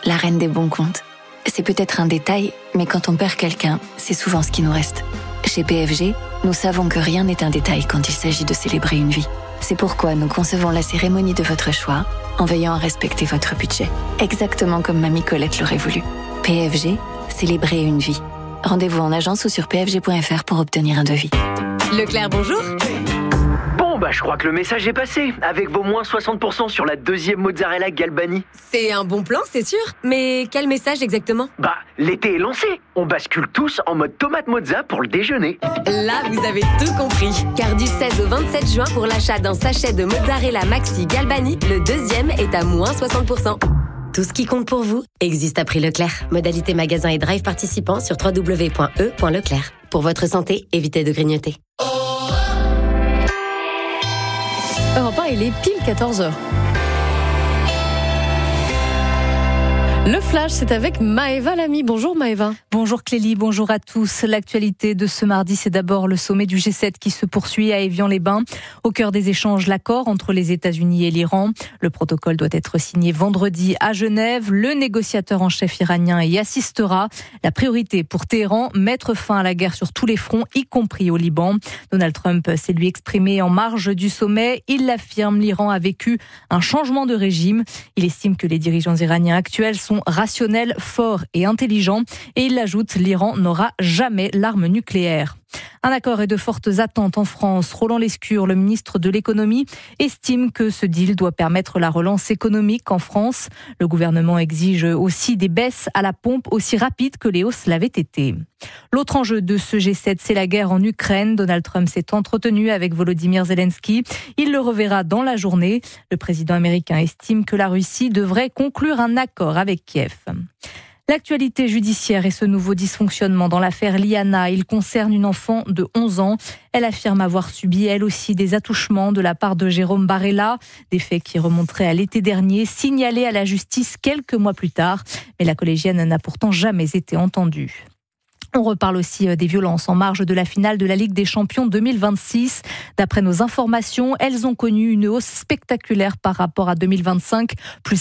la reine des bons comptes. C'est peut-être un détail, mais quand on perd quelqu'un, c'est souvent ce qui nous reste. Chez PFG, nous savons que rien n'est un détail quand il s'agit de célébrer une vie. C'est pourquoi nous concevons la cérémonie de votre choix en veillant à respecter votre budget. Exactement comme Mamie Colette l'aurait voulu. PFG, célébrer une vie. Rendez-vous en agence ou sur pfg.fr pour obtenir un devis. Leclerc, bonjour. Bon, je crois que le message est passé, avec vos moins 60% sur la deuxième mozzarella Galbani. C'est un bon plan, c'est sûr. Mais quel message exactement ? L'été est lancé. On bascule tous en mode tomate mozza pour le déjeuner. Là, vous avez tout compris. Car du 16 au 27 juin, pour l'achat d'un sachet de mozzarella maxi Galbani, le deuxième est à moins 60%. Tout ce qui compte pour vous existe à prix Leclerc. Modalité magasin et drive participants sur www.e.leclerc. Pour votre santé, évitez de grignoter. Europe 1, il est pile 14h. Le Flash, c'est avec Maëva Lamy. Bonjour Maëva. Bonjour Clélie, bonjour à tous. L'actualité de ce mardi, c'est d'abord le sommet du G7 qui se poursuit à Évian-les-Bains. Au cœur des échanges, l'accord entre les États-Unis et l'Iran. Le protocole doit être signé vendredi à Genève. Le négociateur en chef iranien y assistera. La priorité pour Téhéran, mettre fin à la guerre sur tous les fronts, y compris au Liban. Donald Trump s'est lui exprimé en marge du sommet. Il l'affirme, l'Iran a vécu un changement de régime. Il estime que les dirigeants iraniens actuels sont rationnels, forts et intelligents. Et il ajoute, l'Iran n'aura jamais l'arme nucléaire. Un accord et de fortes attentes en France. Roland Lescure, le ministre de l'économie, estime que ce deal doit permettre la relance économique en France. Le gouvernement exige aussi des baisses à la pompe aussi rapides que les hausses l'avaient été. L'autre enjeu de ce G7, c'est la guerre en Ukraine. Donald Trump s'est entretenu avec Volodymyr Zelensky. Il le reverra dans la journée. Le président américain estime que la Russie devrait conclure un accord avec Kiev. L'actualité judiciaire et ce nouveau dysfonctionnement dans l'affaire Liana, il concerne une enfant de 11 ans. Elle affirme avoir subi elle aussi des attouchements de la part de Jérôme Barella, des faits qui remonteraient à l'été dernier, signalés à la justice quelques mois plus tard. Mais la collégienne n'a pourtant jamais été entendue. On reparle aussi des violences en marge de la finale de la Ligue des Champions 2026. D'après nos informations, elles ont connu une hausse spectaculaire par rapport à 2025, plus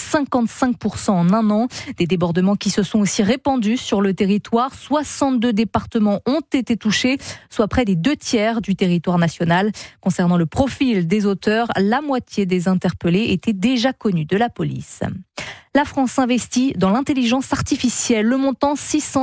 55% en un an. Des débordements qui se sont aussi répandus sur le territoire. 62 départements ont été touchés, soit près des 2/3 du territoire national. Concernant le profil des auteurs, la moitié des interpellés étaient déjà connus de la police. La France investit dans l'intelligence artificielle. Le montant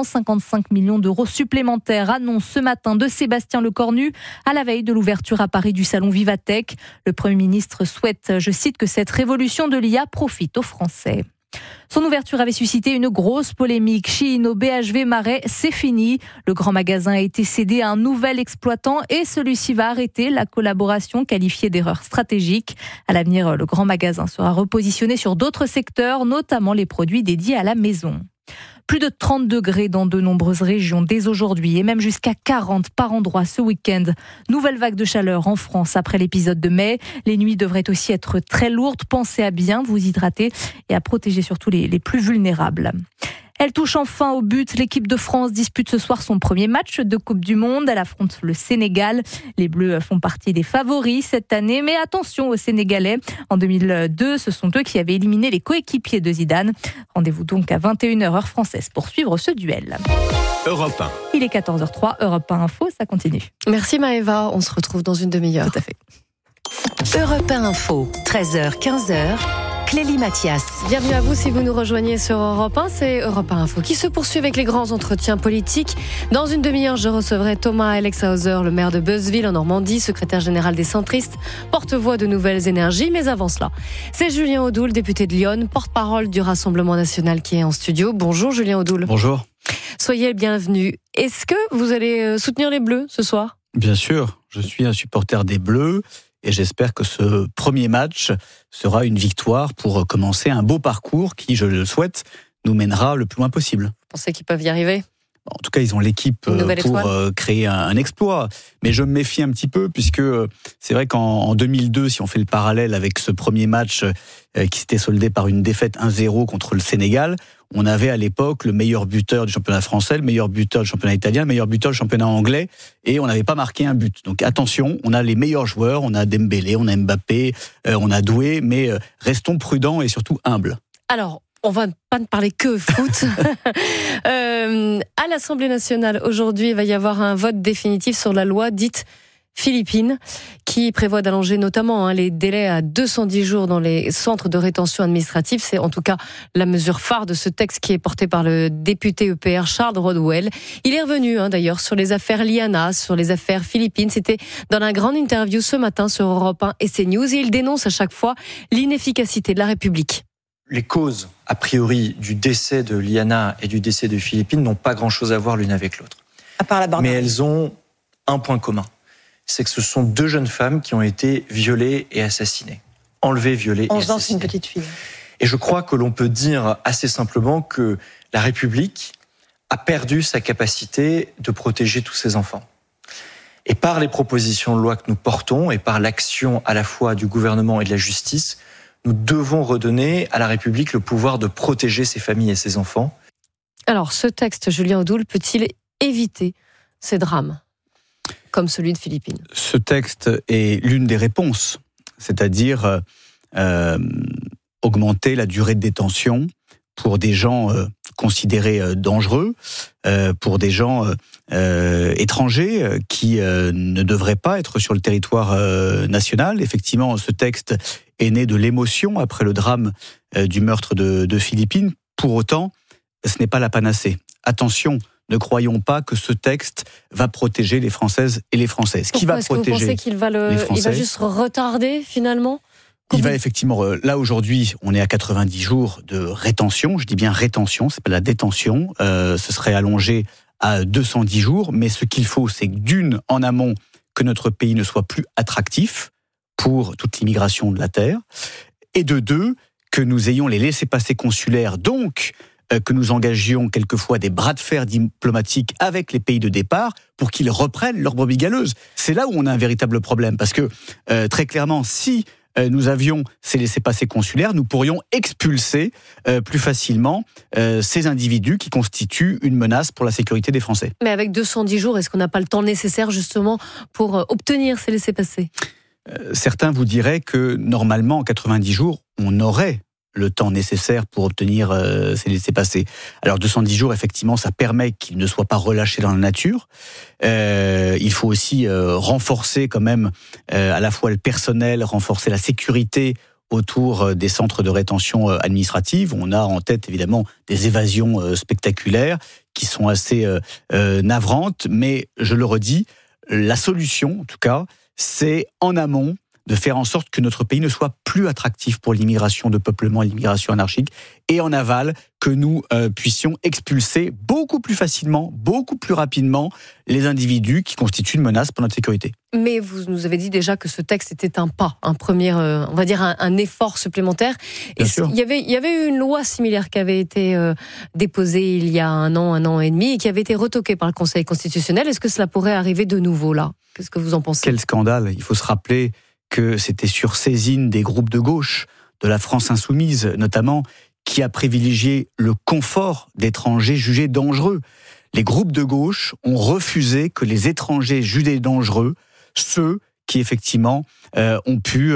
655 millions d'euros supplémentaires, annonce ce matin de Sébastien Lecornu à la veille de l'ouverture à Paris du salon Vivatech. Le Premier ministre souhaite, je cite, que cette révolution de l'IA profite aux Français. Son ouverture avait suscité une grosse polémique. Shein au BHV Marais, c'est fini. Le grand magasin a été cédé à un nouvel exploitant et celui-ci va arrêter la collaboration qualifiée d'erreur stratégique. À l'avenir, le grand magasin sera repositionné sur d'autres secteurs, notamment les produits dédiés à la maison. Plus de 30 degrés dans de nombreuses régions dès aujourd'hui et même jusqu'à 40 par endroit ce week-end. Nouvelle vague de chaleur en France après l'épisode de mai. Les nuits devraient aussi être très lourdes. Pensez à bien vous hydrater et à protéger surtout les plus vulnérables. Elle touche enfin au but. L'équipe de France dispute ce soir son premier match de Coupe du Monde. Elle affronte le Sénégal. Les Bleus font partie des favoris cette année. Mais attention aux Sénégalais. En 2002, ce sont eux qui avaient éliminé les coéquipiers de Zidane. Rendez-vous donc à 21h heure française pour suivre ce duel. Europe 1. Il est 14h03. Europe 1 Info, ça continue. Merci Maëva, on se retrouve dans une demi-heure. Tout à fait. Europe 1 Info, 13h, 15h. Clélie Mathias. Bienvenue à vous si vous nous rejoignez sur Europe 1, c'est Europe 1 Info qui se poursuit avec les grands entretiens politiques. Dans une demi-heure, je recevrai Thomas Alexhauser, le maire de Beuzeville en Normandie, secrétaire général des centristes, porte-voix de Nouvelles Énergies. Mais avant cela, c'est Julien Audoul, député de Lyon, porte-parole du Rassemblement National qui est en studio. Bonjour Julien Audoul. Bonjour. Soyez le bienvenu. Est-ce que vous allez soutenir les Bleus ce soir ? Bien sûr, je suis un supporter des Bleus. Et j'espère que ce premier match sera une victoire pour commencer un beau parcours qui, je le souhaite, nous mènera le plus loin possible. Vous pensez qu'ils peuvent y arriver ? En tout cas, ils ont l'équipe pour créer un exploit. Mais je me méfie un petit peu, puisque c'est vrai qu'en 2002, si on fait le parallèle avec ce premier match qui s'était soldé par une défaite 1-0 contre le Sénégal, on avait à l'époque le meilleur buteur du championnat français, le meilleur buteur du championnat italien, le meilleur buteur du championnat anglais, et on n'avait pas marqué un but. Donc attention, on a les meilleurs joueurs, on a Dembélé, on a Mbappé, on a Doué, mais restons prudents et surtout humbles. Alors, On va pas ne parler que foot. À l'Assemblée nationale, aujourd'hui, il va y avoir un vote définitif sur la loi dite Philippines, qui prévoit d'allonger notamment les délais à 210 jours dans les centres de rétention administrative. C'est en tout cas la mesure phare de ce texte qui est porté par le député EPR Charles Rodwell. Il est revenu d'ailleurs sur les affaires Liana, sur les affaires Philippines. C'était dans la grande interview ce matin sur Europe 1 et CNews. Et il dénonce à chaque fois l'inefficacité de la République. Les causes, a priori, du décès de Liana et du décès de Philippines n'ont pas grand-chose à voir l'une avec l'autre. À part la barbarie. Mais elles ont un point commun. C'est que ce sont 2 jeunes femmes qui ont été violées et assassinées. Enlevées, violées et assassinées. C'est une petite fille. Et je crois que l'on peut dire assez simplement que la République a perdu sa capacité de protéger tous ses enfants. Et par les propositions de loi que nous portons et par l'action à la fois du gouvernement et de la justice, nous devons redonner à la République le pouvoir de protéger ses familles et ses enfants. Alors, ce texte, Julien Audoul, peut-il éviter ces drames comme celui de Philippines? Ce texte est l'une des réponses, c'est-à-dire augmenter la durée de détention pour des gens considérés dangereux, pour des gens étrangers qui ne devraient pas être sur le territoire national. Effectivement, ce texte est né de l'émotion après le drame du meurtre de Philippines. Pour autant, ce n'est pas la panacée. Attention, ne croyons pas que ce texte va protéger les Françaises et les Français. Ce qui va protéger, vous pensez qu'il va il va juste retarder finalement? Il va effectivement, là aujourd'hui, on est à 90 jours de rétention, je dis bien rétention, c'est pas la détention, ce serait allongé à 210 jours, mais ce qu'il faut, c'est d'une, en amont, que notre pays ne soit plus attractif pour toute l'immigration de la terre, et de 2, que nous ayons les laissez-passer consulaires, donc que nous engagions quelquefois des bras de fer diplomatiques avec les pays de départ pour qu'ils reprennent leur brebis galeuse. C'est là où on a un véritable problème, parce que très clairement, si nous avions ces laissez-passer consulaires, nous pourrions expulser plus facilement ces individus qui constituent une menace pour la sécurité des Français. Mais avec 210 jours, est-ce qu'on n'a pas le temps nécessaire justement pour obtenir ces laissez-passer ? Certains vous diraient que normalement, en 90 jours, on aurait le temps nécessaire pour obtenir ces laissez-passer. Alors 210 jours, effectivement, ça permet qu'ils ne soient pas relâchés dans la nature. Il faut aussi renforcer quand même à la fois le personnel, renforcer la sécurité autour des centres de rétention administrative. On a en tête évidemment des évasions spectaculaires qui sont assez navrantes, mais je le redis, la solution en tout cas, c'est en amont de faire en sorte que notre pays ne soit plus attractif pour l'immigration de peuplement et l'immigration anarchique, et en aval, que nous puissions expulser beaucoup plus facilement, beaucoup plus rapidement les individus qui constituent une menace pour notre sécurité. Mais vous nous avez dit déjà que ce texte était un pas, un premier, on va dire un effort supplémentaire. Bien sûr. Il y avait eu une loi similaire qui avait été déposée il y a un an et demi, et qui avait été retoquée par le Conseil constitutionnel. Est-ce que cela pourrait arriver de nouveau là ? Qu'est-ce que vous en pensez ? Quel scandale ! Il faut se rappeler que c'était sur saisine des groupes de gauche, de la France insoumise notamment, qui a privilégié le confort d'étrangers jugés dangereux. Les groupes de gauche ont refusé que les étrangers jugés dangereux, ceux qui effectivement ont pu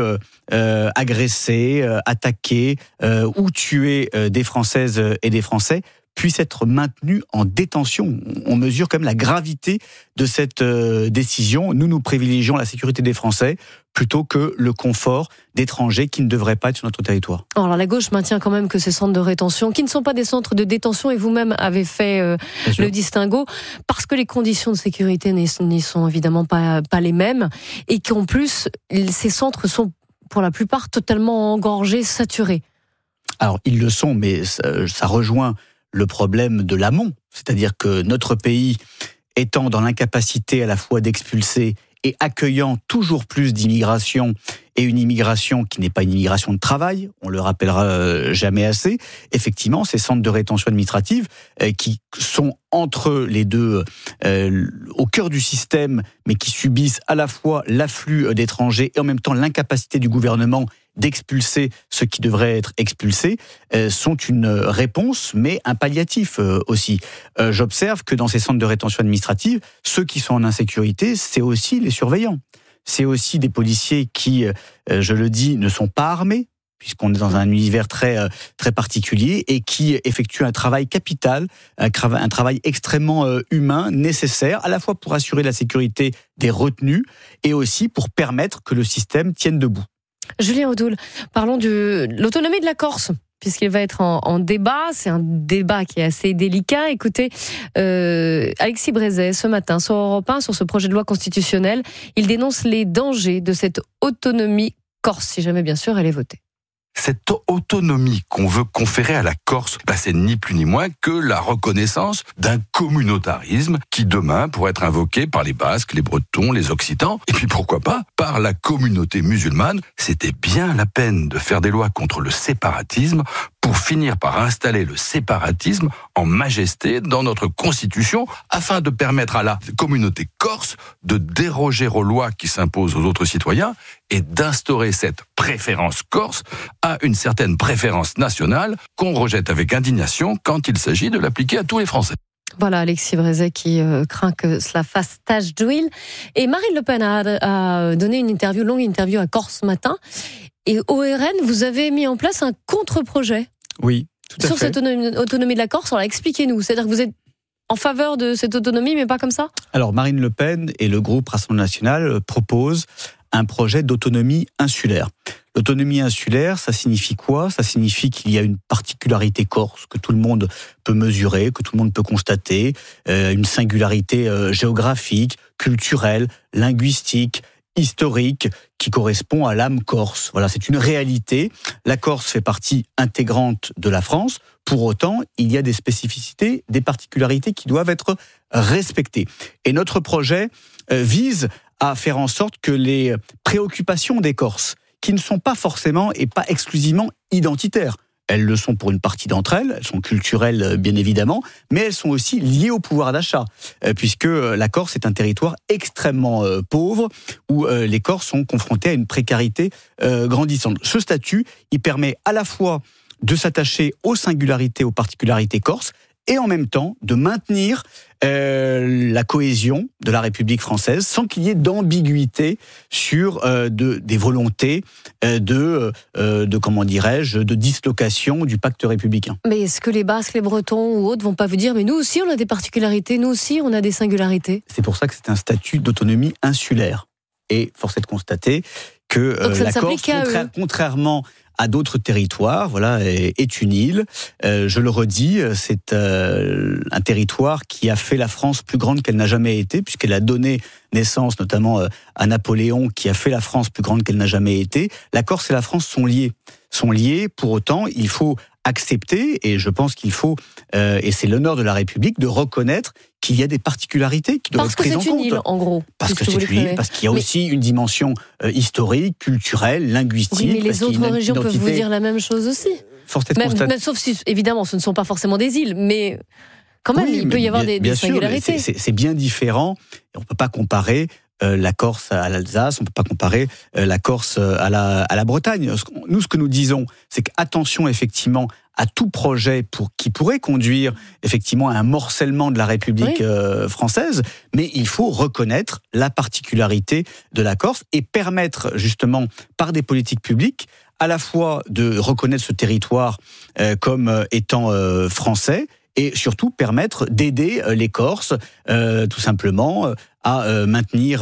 agresser, attaquer ou tuer des Françaises et des Français, puissent être maintenus en détention. On mesure quand même la gravité de cette décision. Nous privilégions la sécurité des Français plutôt que le confort d'étrangers qui ne devraient pas être sur notre territoire. Alors la gauche maintient quand même que ces centres de rétention, qui ne sont pas des centres de détention, et vous-même avez fait le distinguo, parce que les conditions de sécurité n'y sont évidemment pas les mêmes, et qu'en plus, ces centres sont pour la plupart totalement engorgés, saturés. Alors ils le sont, mais ça rejoint le problème de l'amont, c'est-à-dire que notre pays étant dans l'incapacité à la fois d'expulser et accueillant toujours plus d'immigration, et une immigration qui n'est pas une immigration de travail, on le rappellera jamais assez, effectivement, ces centres de rétention administrative qui sont entre les deux, au cœur du système, mais qui subissent à la fois l'afflux d'étrangers et en même temps l'incapacité du gouvernement d'expulser ceux qui devraient être expulsés, sont une réponse, mais un palliatif aussi. J'observe que dans ces centres de rétention administrative, ceux qui sont en insécurité, c'est aussi les surveillants. C'est aussi des policiers qui, je le dis, ne sont pas armés, puisqu'on est dans un univers très, très particulier, et qui effectue un travail capital, un travail extrêmement humain, nécessaire, à la fois pour assurer la sécurité des retenus, et aussi pour permettre que le système tienne debout. Julien Audoul, parlons de l'autonomie de la Corse, puisqu'il va être en débat. C'est un débat qui est assez délicat. Écoutez, Alexis Brézet, ce matin, sur Europe 1, sur ce projet de loi constitutionnel, il dénonce les dangers de cette autonomie corse, si jamais, bien sûr, elle est votée. Cette autonomie qu'on veut conférer à la Corse, c'est ni plus ni moins que la reconnaissance d'un communautarisme qui demain pourrait être invoqué par les Basques, les Bretons, les Occitans, et puis pourquoi pas par la communauté musulmane. C'était bien la peine de faire des lois contre le séparatisme pour finir par installer le séparatisme en majesté dans notre constitution, afin de permettre à la communauté corse de déroger aux lois qui s'imposent aux autres citoyens et d'instaurer cette préférence corse à une certaine préférence nationale qu'on rejette avec indignation quand il s'agit de l'appliquer à tous les Français. Voilà, Alexis Brézet qui craint que cela fasse tache d'huile. Et Marine Le Pen a donné une longue interview à Corse ce matin. Et au RN, vous avez mis en place un contre-projet. Oui, tout à fait. Sur cette autonomie de la Corse, alors expliquez-nous. C'est-à-dire que vous êtes en faveur de cette autonomie, mais pas comme ça ? Alors, Marine Le Pen et le groupe Rassemblement National proposent un projet d'autonomie insulaire. L'autonomie insulaire, ça signifie quoi ? Ça signifie qu'il y a une particularité corse que tout le monde peut mesurer, que tout le monde peut constater, une singularité géographique, culturelle, linguistique, historique, qui correspond à l'âme corse. Voilà, c'est une réalité. La Corse fait partie intégrante de la France. Pour autant, il y a des spécificités, des particularités qui doivent être respectées. Et notre projet vise à faire en sorte que les préoccupations des Corses, qui ne sont pas forcément et pas exclusivement identitaires, elles le sont pour une partie d'entre elles, elles sont culturelles bien évidemment, mais elles sont aussi liées au pouvoir d'achat, puisque la Corse est un territoire extrêmement pauvre, où les Corses sont confrontés à une précarité grandissante. Ce statut, il permet à la fois de s'attacher aux singularités, aux particularités corses, et en même temps de maintenir la cohésion de la République française sans qu'il y ait d'ambiguïté sur des volontés de dislocation du pacte républicain. Mais est-ce que les Basques, les Bretons ou autres vont pas vous dire mais nous aussi on a des particularités, nous aussi on a des singularités ? C'est pour ça que c'est un statut d'autonomie insulaire. Et force est de constater que la Corse, contrairement à d'autres territoires, est une île. Je le redis, c'est un territoire qui a fait la France plus grande qu'elle n'a jamais été, puisqu'elle a donné naissance notamment à Napoléon, qui a fait la France plus grande qu'elle n'a jamais été. La Corse et la France sont liés. Pour autant, il faut accepter, et je pense qu'il faut, et c'est l'honneur de la République, de reconnaître qu'il y a des particularités qui doivent être prises en compte. Parce que c'est une île, en gros. Parce que c'est une île, parce qu'il y a aussi une dimension historique, culturelle, linguistique. Oui, mais les autres régions peuvent vous dire la même chose aussi. Même, sauf si, évidemment, ce ne sont pas forcément des îles, mais quand même, il peut y avoir des singularités. C'est bien différent, et on ne peut pas comparer la Corse à l'Alsace, on ne peut pas comparer la Corse à la Bretagne. Nous, ce que nous disons, c'est qu'attention effectivement à tout projet qui pourrait conduire effectivement à un morcellement de la République française, mais il faut reconnaître la particularité de la Corse et permettre justement par des politiques publiques à la fois de reconnaître ce territoire comme étant français, et surtout permettre d'aider les Corses, tout simplement, à maintenir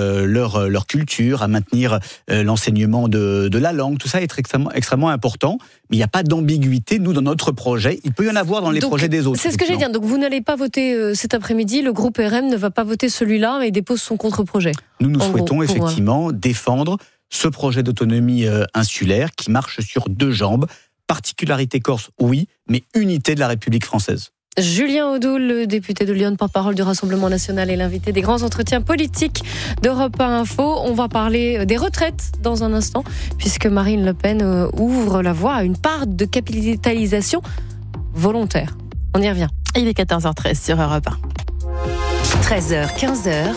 leur culture, à maintenir l'enseignement de la langue. Tout ça est extrêmement important, mais il n'y a pas d'ambiguïté. Nous, dans notre projet, il peut y en avoir dans les projets des autres. C'est ce que j'ai dit. Donc vous n'allez pas voter cet après-midi, le groupe RM ne va pas voter celui-là, mais dépose son contre-projet. Nous souhaitons effectivement défendre ce projet d'autonomie insulaire qui marche sur deux jambes. Particularité corse, oui, mais unité de la République française. Julien Audoul, le député de Lyon, porte-parole du Rassemblement National, est l'invité des grands entretiens politiques d'Europe 1 Info. On va parler des retraites dans un instant, puisque Marine Le Pen ouvre la voie à une part de capitalisation volontaire. On y revient. Il est 14h13 sur Europe 1. 13h, 15h.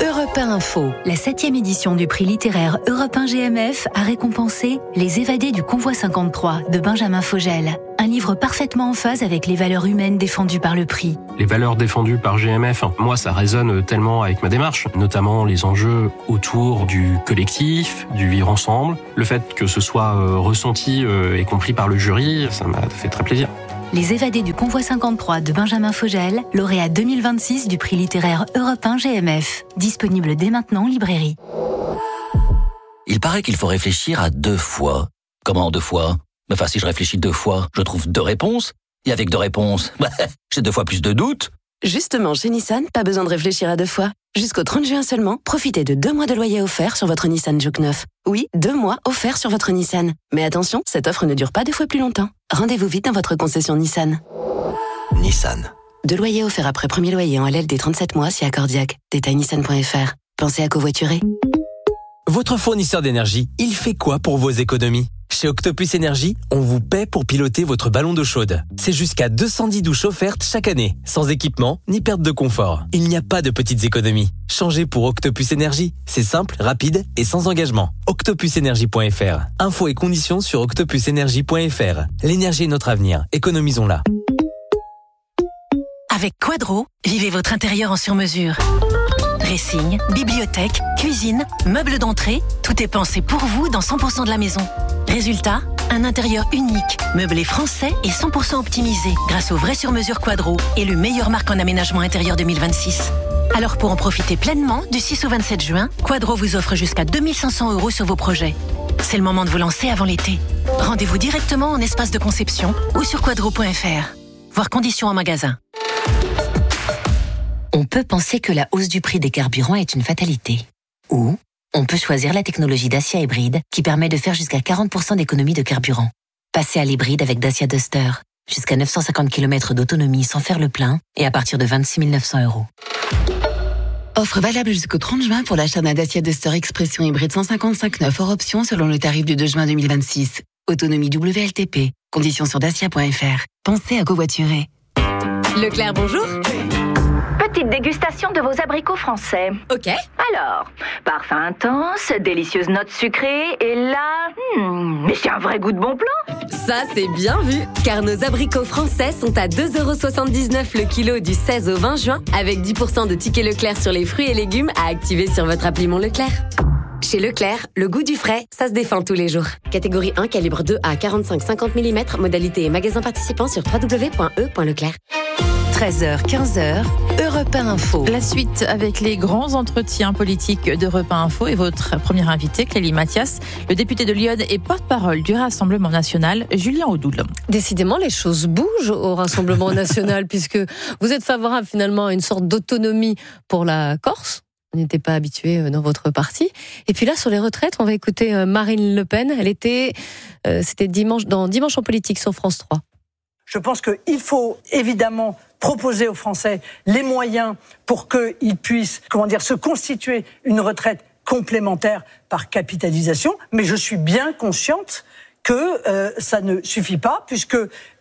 Europe 1 Info. La 7e édition du prix littéraire Europe 1 GMF a récompensé Les évadés du convoi 53 de Benjamin Fogel. Un livre parfaitement en phase avec les valeurs humaines défendues par le prix. Les valeurs défendues par GMF, moi ça résonne tellement avec ma démarche, notamment les enjeux autour du collectif, du vivre ensemble. Le fait que ce soit ressenti et compris par le jury, ça m'a fait très plaisir. Les évadés du convoi 53 de Benjamin Fogel, lauréat 2026 du prix littéraire Europe 1 GMF. Disponible dès maintenant en librairie. Il paraît qu'il faut réfléchir à 2 fois. Comment 2 fois ? Enfin, si je réfléchis 2 fois, je trouve 2 réponses. Et avec 2 réponses, j'ai 2 fois plus de doutes. Justement, chez Nissan, pas besoin de réfléchir à 2 fois. Jusqu'au 30 juin seulement, profitez de 2 mois de loyer offert sur votre Nissan Juke 9. Oui, 2 mois offerts sur votre Nissan. Mais attention, cette offre ne dure pas 2 fois plus longtemps. Rendez-vous vite dans votre concession Nissan. Nissan. 2 loyers offerts après premier loyer en LL des 37 mois si accordiaque. Détail nissan.fr. Pensez à covoiturer. Votre fournisseur d'énergie, il fait quoi pour vos économies ? Chez Octopus Énergie, on vous paie pour piloter votre ballon d'eau chaude. C'est jusqu'à 210 douches offertes chaque année, sans équipement ni perte de confort. Il n'y a pas de petites économies. Changez pour Octopus Énergie. C'est simple, rapide et sans engagement. octopusenergie.fr. Infos et conditions sur octopusenergie.fr. L'énergie est notre avenir. Économisons-la. Avec Quadro, vivez votre intérieur en sur-mesure. Dressing, bibliothèque, cuisine, meubles d'entrée, tout est pensé pour vous dans 100% de la maison. Résultat, un intérieur unique, meublé français et 100% optimisé grâce au vrai sur-mesure Quadro, élu meilleure marque en aménagement intérieur 2026. Alors pour en profiter pleinement, du 6 au 27 juin, Quadro vous offre jusqu'à 2 500 € sur vos projets. C'est le moment de vous lancer avant l'été. Rendez-vous directement en espace de conception ou sur quadro.fr. Voir conditions en magasin. On peut penser que la hausse du prix des carburants est une fatalité. Ou on peut choisir la technologie Dacia Hybride qui permet de faire jusqu'à 40% d'économie de carburant. Passez à l'hybride avec Dacia Duster. Jusqu'à 950 km d'autonomie sans faire le plein et à partir de 26 900 €. Offre valable jusqu'au 30 juin pour l'achat d'un Dacia Duster Expression hybride 155 hors option selon le tarif du 2 juin 2026. Autonomie WLTP. Conditions sur dacia.fr. Pensez à covoiturer. Leclerc, bonjour. Petite dégustation de vos abricots français. Ok. Alors, parfum intense, délicieuse note sucrée, et là... mais c'est un vrai goût de bon plan. Ça, c'est bien vu, car nos abricots français sont à 2,79 € le kilo du 16 au 20 juin, avec 10% de tickets Leclerc sur les fruits et légumes à activer sur votre appli Mon Leclerc. Chez Leclerc, le goût du frais, ça se défend tous les jours. Catégorie 1, calibre 2 à 45-50 mm, modalité et magasin participant sur www.e.leclerc. 13h, 15h, Europe 1 Info. La suite avec les grands entretiens politiques d'Europe 1 Info et votre première invitée, Clélie Mathias, le député de Lyon et porte-parole du Rassemblement National, Julien Audoul. Décidément, les choses bougent au Rassemblement National puisque vous êtes favorable finalement à une sorte d'autonomie pour la Corse. On n'était pas habitué dans votre parti. Et puis là, sur les retraites, on va écouter Marine Le Pen. C'était dimanche en politique sur France 3. Je pense qu'il faut évidemment proposer aux Français les moyens pour qu'ils puissent, se constituer une retraite complémentaire par capitalisation. Mais je suis bien consciente que ça ne suffit pas, puisque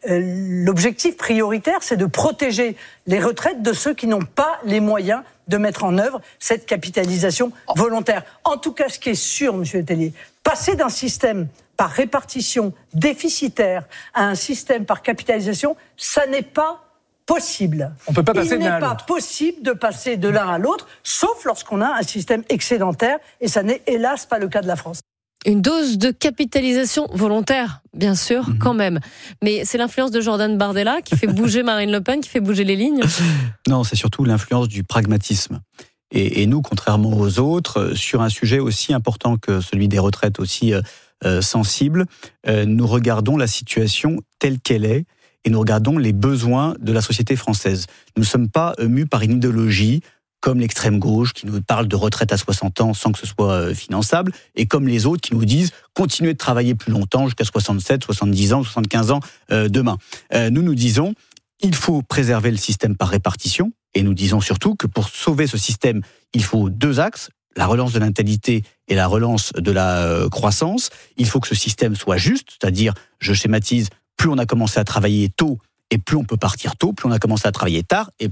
l'objectif prioritaire, c'est de protéger les retraites de ceux qui n'ont pas les moyens de mettre en œuvre cette capitalisation volontaire. En tout cas, ce qui est sûr, Monsieur Letellier, passer d'un système par répartition déficitaire à un système par capitalisation, ça n'est pas possible. On peut pas passer de l'un à l'autre. Il n'est pas possible de passer de l'un à l'autre, sauf lorsqu'on a un système excédentaire, et ça n'est hélas pas le cas de la France. Une dose de capitalisation volontaire, bien sûr, quand même. Mais c'est l'influence de Jordan Bardella qui fait bouger Marine Le Pen, qui fait bouger les lignes ? Non, c'est surtout l'influence du pragmatisme. Et nous, contrairement aux autres, sur un sujet aussi important que celui des retraites, aussi sensible, nous regardons la situation telle qu'elle est et nous regardons les besoins de la société française. Nous ne sommes pas mus par une idéologie comme l'extrême gauche qui nous parle de retraite à 60 ans sans que ce soit finançable, et comme les autres qui nous disent continuez de travailler plus longtemps jusqu'à 67, 70 ans, 75 ans demain. Nous disons il faut préserver le système par répartition, et nous disons surtout que pour sauver ce système, il faut 2 axes, la relance de la natalité et la relance de la croissance. Il faut que ce système soit juste, c'est-à-dire, je schématise, plus on a commencé à travailler tôt, et plus on peut partir tôt, plus on a commencé à travailler tard, et plus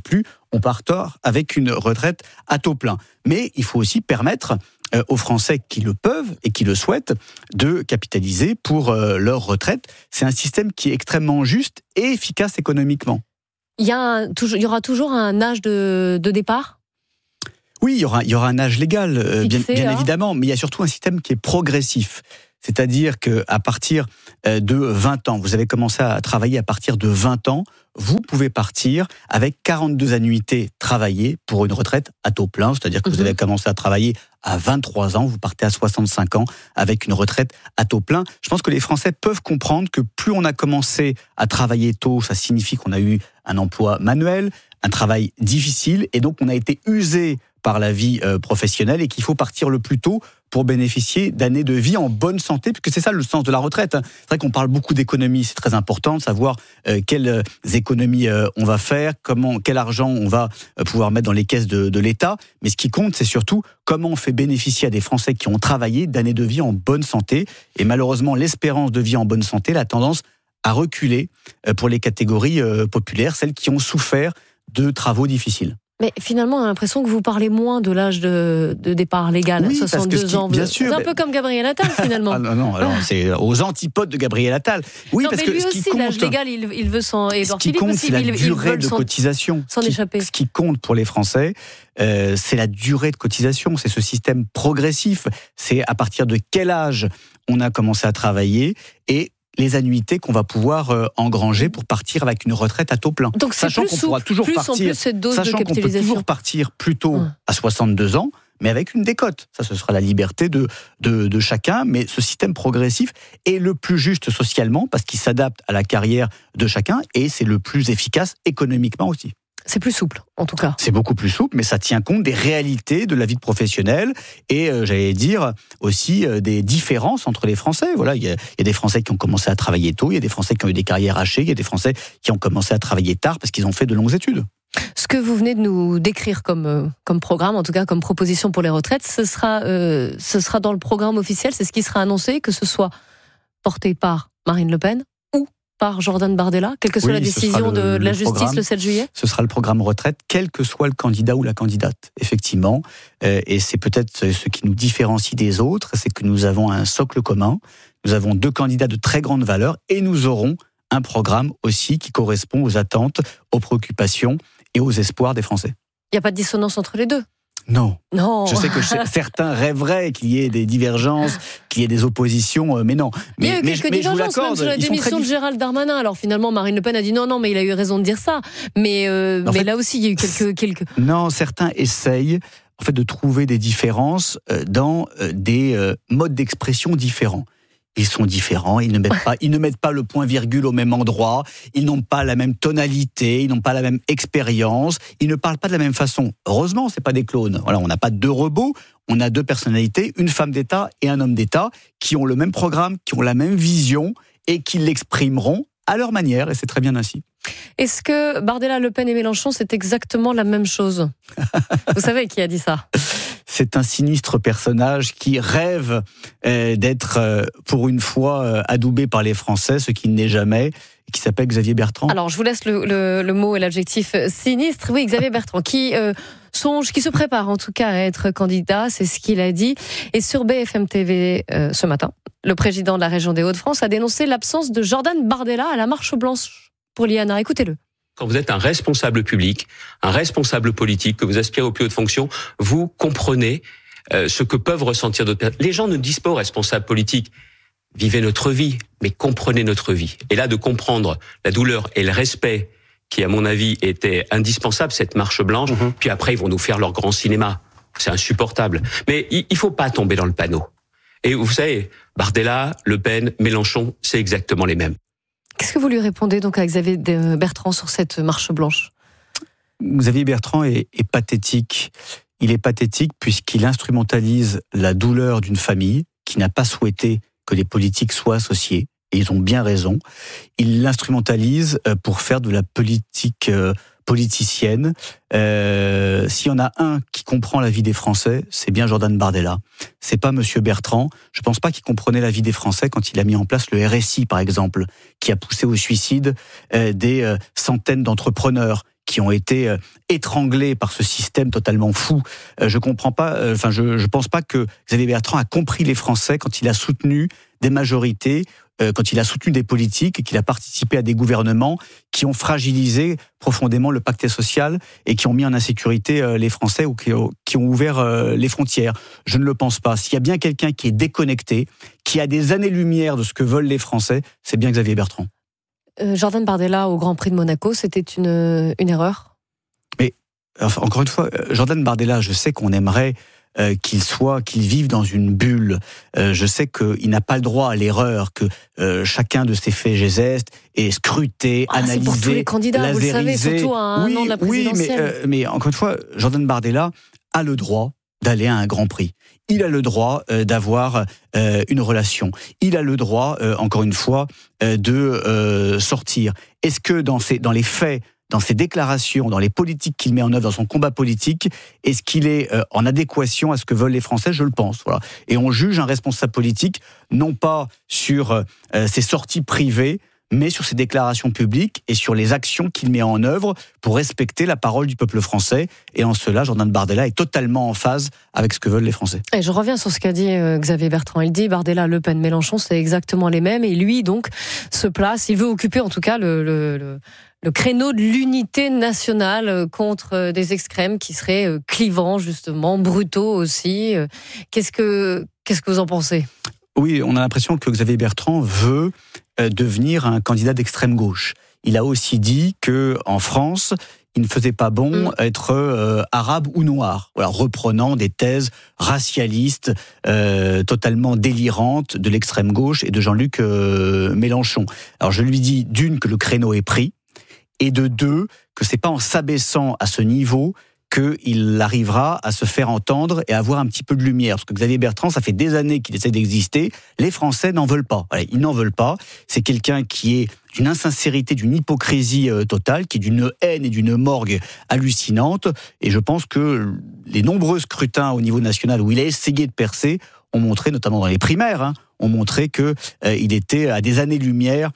on part avec une retraite à taux plein. Mais il faut aussi permettre aux Français qui le peuvent et qui le souhaitent de capitaliser pour leur retraite. C'est un système qui est extrêmement juste et efficace économiquement. Il y aura toujours un âge de départ ? Oui, il y aura un âge légal, fixé, bien évidemment, mais il y a surtout un système qui est progressif. C'est-à-dire qu'à partir de 20 ans, vous avez commencé à travailler à partir de 20 ans, vous pouvez partir avec 42 annuités travaillées pour une retraite à taux plein. C'est-à-dire que vous avez commencé à travailler à 23 ans, vous partez à 65 ans avec une retraite à taux plein. Je pense que les Français peuvent comprendre que plus on a commencé à travailler tôt, ça signifie qu'on a eu un emploi manuel, un travail difficile, et donc on a été usé par la vie professionnelle et qu'il faut partir le plus tôt pour bénéficier d'années de vie en bonne santé, puisque c'est ça le sens de la retraite. C'est vrai qu'on parle beaucoup d'économie, c'est très important de savoir quelles économies on va faire, quel argent on va pouvoir mettre dans les caisses de l'État, mais ce qui compte, c'est surtout comment on fait bénéficier à des Français qui ont travaillé d'années de vie en bonne santé. Et malheureusement, l'espérance de vie en bonne santé, la tendance à reculer pour les catégories populaires, celles qui ont souffert de travaux difficiles. Mais finalement, on a l'impression que vous parlez moins de l'âge de départ légal, oui, 62 ans. Bien sûr, c'est un peu comme Gabriel Attal, finalement. Ah non, alors, c'est aux antipodes de Gabriel Attal. Oui, non, parce mais lui que aussi, l'âge légal, il veut s'en... Ce qui compte, c'est la durée de cotisation. S'en échapper. Ce qui compte pour les Français, c'est la durée de cotisation. C'est ce système progressif. C'est à partir de quel âge on a commencé à travailler et les annuités qu'on va pouvoir engranger pour partir avec une retraite à taux plein. Donc sachant qu'on pourra toujours partir, sachant qu'on peut toujours partir plus tôt à 62 ans, mais avec une décote. Ça, ce sera la liberté de chacun, mais ce système progressif est le plus juste socialement parce qu'il s'adapte à la carrière de chacun et c'est le plus efficace économiquement aussi. C'est plus souple, en tout cas. C'est beaucoup plus souple, mais ça tient compte des réalités de la vie professionnelle et, j'allais dire, aussi des différences entre les Français. Voilà, il y a des Français qui ont commencé à travailler tôt, il y a des Français qui ont eu des carrières hachées, il y a des Français qui ont commencé à travailler tard parce qu'ils ont fait de longues études. Ce que vous venez de nous décrire comme programme, en tout cas comme proposition pour les retraites, ce sera dans le programme officiel, c'est ce qui sera annoncé, que ce soit porté par Marine Le Pen ou par Jordan Bardella, quelle que soit la décision de la justice le 7 juillet ? Ce sera le programme retraite, quel que soit le candidat ou la candidate, effectivement. Et c'est peut-être ce qui nous différencie des autres, c'est que nous avons un socle commun, nous avons 2 candidats de très grande valeur et nous aurons un programme aussi qui correspond aux attentes, aux préoccupations et aux espoirs des Français. Il n'y a pas de dissonance entre les deux ? Non. Je sais que certains rêveraient qu'il y ait des divergences, qu'il y ait des oppositions, mais non. Il y a eu quelques divergences, même sur la démission de Gérald Darmanin. Alors finalement, Marine Le Pen a dit non, mais il a eu raison de dire ça. Mais là aussi, il y a eu quelques... Non, certains essayent en fait de trouver des différences dans des modes d'expression différents. Ils sont différents, ils ne mettent pas le point-virgule au même endroit, ils n'ont pas la même tonalité, ils n'ont pas la même expérience, ils ne parlent pas de la même façon. Heureusement, c'est pas des clones. Voilà, on n'a pas 2 robots, on a 2 personnalités, une femme d'État et un homme d'État, qui ont le même programme, qui ont la même vision et qui l'exprimeront à leur manière, et c'est très bien ainsi. Est-ce que Bardella, Le Pen et Mélenchon, c'est exactement la même chose ? Vous savez qui a dit ça ? C'est un sinistre personnage qui rêve d'être, pour une fois, adoubé par les Français, ce qui n'est jamais, et qui s'appelle Xavier Bertrand. Alors, je vous laisse le mot et l'adjectif sinistre. Oui, Xavier Bertrand, qui se prépare en tout cas à être candidat, c'est ce qu'il a dit. Et sur BFM TV ce matin, le président de la région des Hauts-de-France a dénoncé l'absence de Jordan Bardella à la marche blanche pour l'IANA. Écoutez-le. Quand vous êtes un responsable public, un responsable politique, que vous aspirez aux plus hautes fonctions, vous comprenez ce que peuvent ressentir d'autres personnes. Les gens ne disent pas aux responsables politiques « vivez notre vie », mais comprenez notre vie. Et là, de comprendre la douleur et le respect qui, à mon avis, était indispensable, cette marche blanche, puis après, ils vont nous faire leur grand cinéma. C'est insupportable. Mais il faut pas tomber dans le panneau. Et vous savez, Bardella, Le Pen, Mélenchon, c'est exactement les mêmes. Qu'est-ce que vous lui répondez donc à Xavier Bertrand sur cette marche blanche ? Xavier Bertrand est pathétique. Il est pathétique puisqu'il instrumentalise la douleur d'une famille qui n'a pas souhaité que les politiques soient associés. Et ils ont bien raison. Il l'instrumentalise pour faire de la politique politicienne. S'il y en a un qui comprend la vie des Français, c'est bien Jordan Bardella. C'est pas Monsieur Bertrand. Je pense pas qu'il comprenait la vie des Français quand il a mis en place le RSI, par exemple, qui a poussé au suicide des centaines d'entrepreneurs, qui ont été étranglés par ce système totalement fou. Je comprends pas. Je pense pas que Xavier Bertrand a compris les Français quand il a soutenu des majorités, quand il a soutenu des politiques et qu'il a participé à des gouvernements qui ont fragilisé profondément le pacte social et qui ont mis en insécurité les Français ou qui ont ouvert les frontières. Je ne le pense pas. S'il y a bien quelqu'un qui est déconnecté, qui a des années-lumière de ce que veulent les Français, c'est bien Xavier Bertrand. Jordan Bardella au Grand Prix de Monaco, c'était une erreur ? Mais, encore une fois, Jordan Bardella, je sais qu'on aimerait qu'il vive dans une bulle. Je sais qu'il n'a pas le droit à l'erreur, que chacun de ses faits et gestes est scruté, analysé, c'est pour tous les candidats, vous le savez, surtout à un an de la présidentielle. Oui, mais encore une fois, Jordan Bardella a le droit d'aller à un Grand Prix. Il a le droit d'avoir une relation. Il a le droit, encore une fois, de sortir. Est-ce que dans les faits, dans ses déclarations, dans les politiques qu'il met en œuvre, dans son combat politique, est-ce qu'il est en adéquation à ce que veulent les Français ? Je le pense. Voilà. Et on juge un responsable politique non pas sur ses sorties privées, mais sur ses déclarations publiques et sur les actions qu'il met en œuvre pour respecter la parole du peuple français. Et en cela, Jordan Bardella est totalement en phase avec ce que veulent les Français. Et je reviens sur ce qu'a dit Xavier Bertrand. Il dit Bardella, Le Pen, Mélenchon, c'est exactement les mêmes. Et lui, donc, se place, il veut occuper en tout cas le créneau de l'unité nationale contre des extrêmes qui seraient clivants, justement, brutaux aussi. Qu'est-ce que vous en pensez ? Oui, on a l'impression que Xavier Bertrand veut devenir un candidat d'extrême gauche. Il a aussi dit qu'en France, il ne faisait pas bon être arabe ou noir, voilà, reprenant des thèses racialistes totalement délirantes de l'extrême gauche et de Jean-Luc Mélenchon. Alors je lui dis d'une que le créneau est pris, et de deux que c'est pas en s'abaissant à ce niveau qu'il arrivera à se faire entendre et à avoir un petit peu de lumière. Parce que Xavier Bertrand, ça fait des années qu'il essaie d'exister. Les Français n'en veulent pas. Voilà, ils n'en veulent pas. C'est quelqu'un qui est d'une insincérité, d'une hypocrisie totale, qui est d'une haine et d'une morgue hallucinante. Et je pense que les nombreux scrutins au niveau national où il a essayé de percer ont montré, notamment dans les primaires, ont montré qu'il était à des années-lumière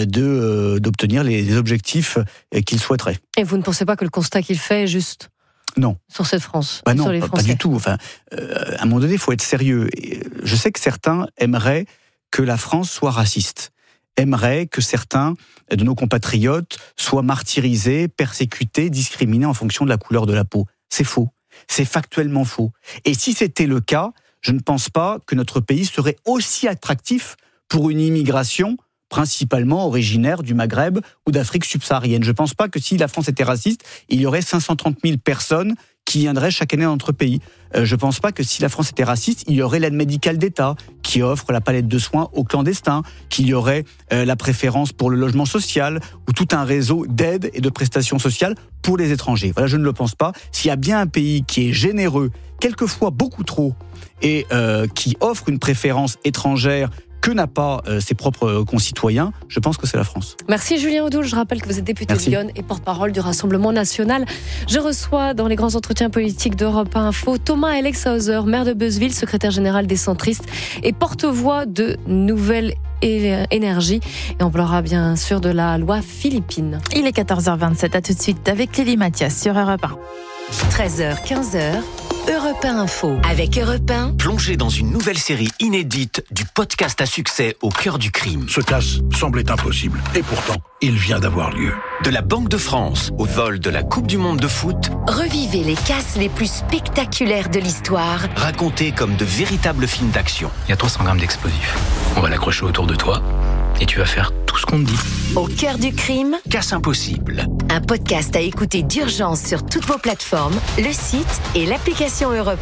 d'obtenir les objectifs qu'il souhaiterait. Et vous ne pensez pas que le constat qu'il fait est juste ? Non. Sur cette France, non, sur les Français. Pas du tout. Enfin, à un moment donné, il faut être sérieux. Je sais que certains aimeraient que la France soit raciste, aimeraient que certains de nos compatriotes soient martyrisés, persécutés, discriminés en fonction de la couleur de la peau. C'est faux. C'est factuellement faux. Et si c'était le cas, je ne pense pas que notre pays serait aussi attractif pour une immigration principalement originaire du Maghreb ou d'Afrique subsaharienne. Je ne pense pas que si la France était raciste, il y aurait 530 000 personnes qui viendraient chaque année dans notre pays. Je ne pense pas que si la France était raciste, il y aurait l'aide médicale d'État qui offre la palette de soins aux clandestins, qu'il y aurait la préférence pour le logement social ou tout un réseau d'aides et de prestations sociales pour les étrangers. Voilà, je ne le pense pas. S'il y a bien un pays qui est généreux, quelquefois beaucoup trop, et qui offre une préférence étrangère que n'a pas ses propres concitoyens, je pense que c'est la France. Merci Julien Audoul, je rappelle que vous êtes député de Lyon et porte-parole du Rassemblement National. Je reçois dans les grands entretiens politiques d'Europe Info Thomas Alex-Hauser, maire de Beuzeville, secrétaire général des centristes et porte-voix de Nouvelle Énergie. Et on parlera bien sûr de la loi philippine. Il est 14h27, à tout de suite avec Lélie Mathias sur Europe 1. 13h, 15h, Europe 1 Info. Avec Europe 1. Plongez dans une nouvelle série inédite du podcast à succès au cœur du crime. Ce casse semblait impossible. Et pourtant, il vient d'avoir lieu. De la Banque de France au vol de la Coupe du Monde de foot. Revivez les casses les plus spectaculaires de l'histoire. Racontés comme de véritables films d'action. Il y a 300 grammes d'explosifs. On va l'accrocher autour de toi. Et tu vas faire tout ce qu'on te dit. Au cœur du crime. Casse impossible. Un podcast à écouter d'urgence sur toutes vos plateformes, le site et l'application Europe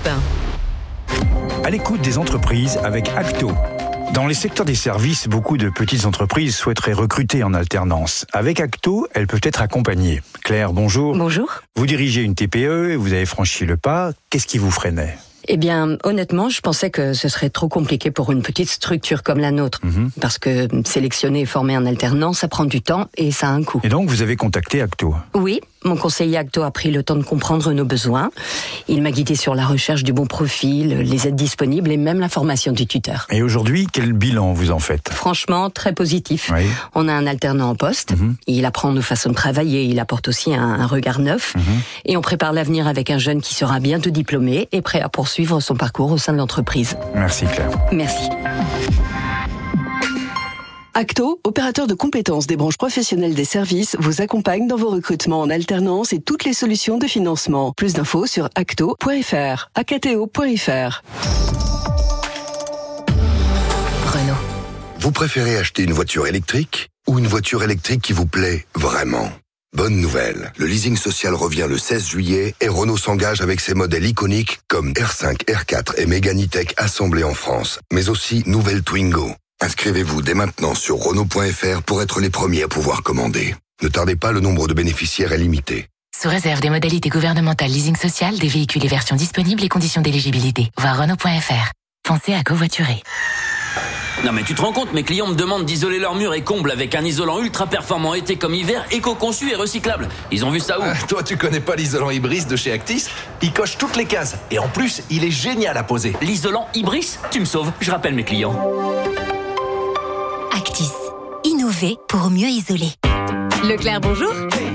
1. À l'écoute des entreprises avec Acto. Dans les secteurs des services, beaucoup de petites entreprises souhaiteraient recruter en alternance. Avec Acto, elles peuvent être accompagnées. Claire, bonjour. Bonjour. Vous dirigez une TPE et vous avez franchi le pas. Qu'est-ce qui vous freinait ? Eh bien, honnêtement, je pensais que ce serait trop compliqué pour une petite structure comme la nôtre. Parce que sélectionner et former un alternant, ça prend du temps et ça a un coût. Et donc, vous avez contacté Acto ? Oui, Mon conseiller Acto a pris le temps de comprendre nos besoins. Il m'a guidé sur la recherche du bon profil, les aides disponibles et même la formation du tuteur. Et aujourd'hui, quel bilan vous en faites ? Franchement, très positif. Oui. On a un alternant en poste. Il apprend nos façons de travailler. Il apporte aussi un regard neuf. Et on prépare l'avenir avec un jeune qui sera bientôt diplômé et prêt à poursuivre son parcours au sein de l'entreprise. Merci Claire. Merci. Acto, opérateur de compétences des branches professionnelles des services, vous accompagne dans vos recrutements en alternance et toutes les solutions de financement. Plus d'infos sur acto.fr, acto.fr. Renault. Vous préférez acheter une voiture électrique ou une voiture électrique qui vous plaît vraiment ? Bonne nouvelle, le leasing social revient le 16 juillet et Renault s'engage avec ses modèles iconiques comme R5, R4 et Mégane E-Tech assemblés en France, mais aussi nouvelle Twingo. Inscrivez-vous dès maintenant sur Renault.fr pour être les premiers à pouvoir commander. Ne tardez pas, le nombre de bénéficiaires est limité. Sous réserve des modalités gouvernementales leasing social, des véhicules et versions disponibles et conditions d'éligibilité. Voir Renault.fr. Pensez à covoiturer. Non mais tu te rends compte, mes clients me demandent d'isoler leurs murs et combles avec un isolant ultra performant été comme hiver, éco-conçu et recyclable. Ils ont vu ça où ? Toi tu connais pas l'isolant Ibris de chez Actis ? Il coche toutes les cases et en plus il est génial à poser. L'isolant Ibris ? Tu me sauves, je rappelle mes clients. Actis. Innover pour mieux isoler. Leclerc, bonjour.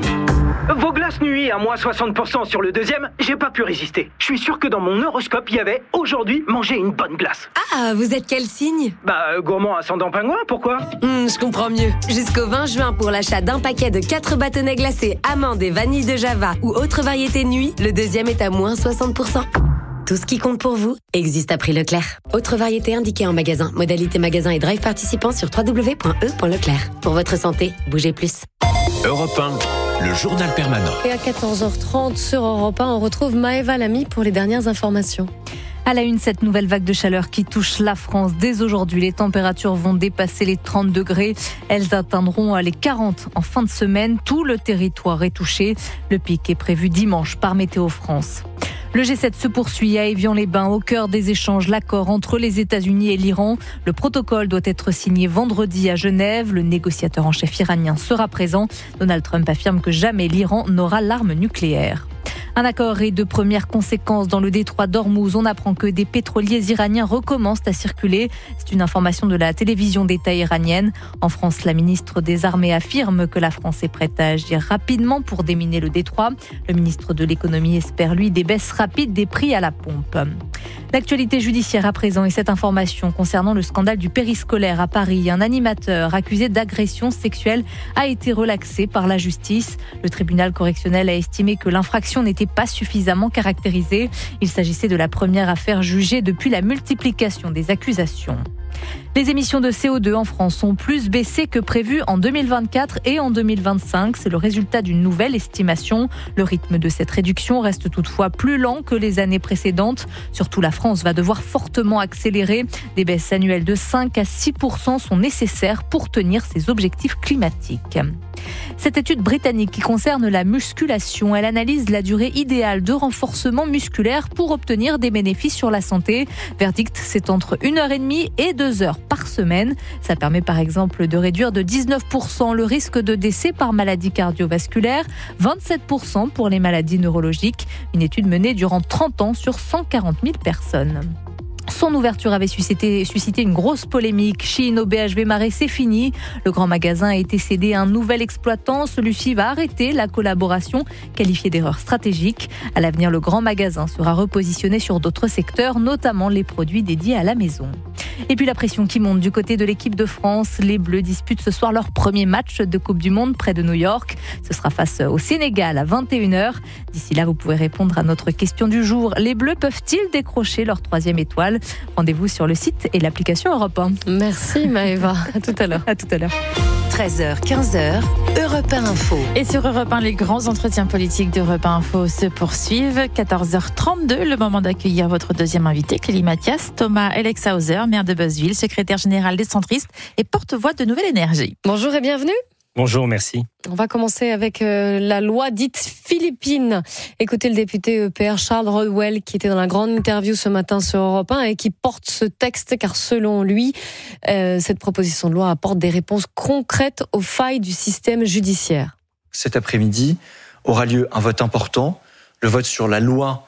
Vos glaces nuit à moins 60% sur le deuxième, j'ai pas pu résister. Je suis sûr que dans mon horoscope, il y avait aujourd'hui manger une bonne glace. Ah, vous êtes quel signe ? Gourmand ascendant pingouin, pourquoi ? Je comprends mieux. Jusqu'au 20 juin, pour l'achat d'un paquet de 4 bâtonnets glacés, amandes et vanille de Java ou autre variété nuit, le deuxième est à moins 60%. Tout ce qui compte pour vous existe à prix Leclerc. Autre variété indiquée en magasin. Modalité magasin et drive participant sur www.e.leclerc. Pour votre santé, bougez plus. Europe 1, le journal permanent. Et à 14h30 sur Europe 1, on retrouve Maëva Lamy pour les dernières informations. À la une, cette nouvelle vague de chaleur qui touche la France. Dès aujourd'hui, les températures vont dépasser les 30 degrés. Elles atteindront les 40 en fin de semaine. Tout le territoire est touché. Le pic est prévu dimanche par Météo France. Le G7 se poursuit à Évian-les-Bains, au cœur des échanges, l'accord entre les États-Unis et l'Iran. Le protocole doit être signé vendredi à Genève. Le négociateur en chef iranien sera présent. Donald Trump affirme que jamais l'Iran n'aura l'arme nucléaire. Un accord est de première conséquence dans le détroit d'Ormuz. On apprend que des pétroliers iraniens recommencent à circuler. C'est une information de la télévision d'État iranienne. En France, la ministre des Armées affirme que la France est prête à agir rapidement pour déminer le détroit. Le ministre de l'Économie espère, lui, des baisses rapides des prix à la pompe. L'actualité judiciaire à présent et cette information concernant le scandale du périscolaire à Paris. Un animateur accusé d'agression sexuelle a été relaxé par la justice. Le tribunal correctionnel a estimé que l'infraction n'était pas suffisamment caractérisée. Il s'agissait de la première affaire jugée depuis la multiplication des accusations. Les émissions de CO2 en France ont plus baissé que prévu en 2024 et en 2025. C'est le résultat d'une nouvelle estimation. Le rythme de cette réduction reste toutefois plus lent que les années précédentes. Surtout, la France va devoir fortement accélérer. Des baisses annuelles de 5 à 6% sont nécessaires pour tenir ses objectifs climatiques. Cette étude britannique qui concerne la musculation, elle analyse la durée idéale de renforcement musculaire pour obtenir des bénéfices sur la santé. Verdict, c'est entre 1h30 et 2 heures par semaine. Ça permet par exemple de réduire de 19% le risque de décès par maladie cardiovasculaire, 27% pour les maladies neurologiques. Une étude menée durant 30 ans sur 140 000 personnes. Son ouverture avait suscité une grosse polémique. Chine au BHV Marais, c'est fini. Le grand magasin a été cédé à un nouvel exploitant. Celui-ci va arrêter la collaboration, qualifiée d'erreur stratégique. À l'avenir, le grand magasin sera repositionné sur d'autres secteurs, notamment les produits dédiés à la maison. Et puis la pression qui monte du côté de l'équipe de France. Les Bleus disputent ce soir leur premier match de Coupe du Monde près de New York. Ce sera face au Sénégal à 21h. D'ici là, vous pouvez répondre à notre question du jour. Les Bleus peuvent-ils décrocher leur 3e étoile ? Rendez-vous sur le site et l'application Europe 1. Merci Maëva. À tout à l'heure. À tout à l'heure. 13h, 15h, Europe 1 Info. Et sur Europe 1, les grands entretiens politiques d'Europe 1 Info se poursuivent. 14h32, le moment d'accueillir votre deuxième invité, Clélie Mathias, Thomas Elexhauser, maire de Beuzeville, secrétaire général des centristes et porte-voix de Nouvelle Énergie. Bonjour et bienvenue. Bonjour, merci. On va commencer avec la loi dite philippine. Écoutez le député EPR Charles Rodwell qui était dans la grande interview ce matin sur Europe 1 et qui porte ce texte car selon lui, cette proposition de loi apporte des réponses concrètes aux failles du système judiciaire. Cet après-midi, aura lieu un vote important, le vote sur la loi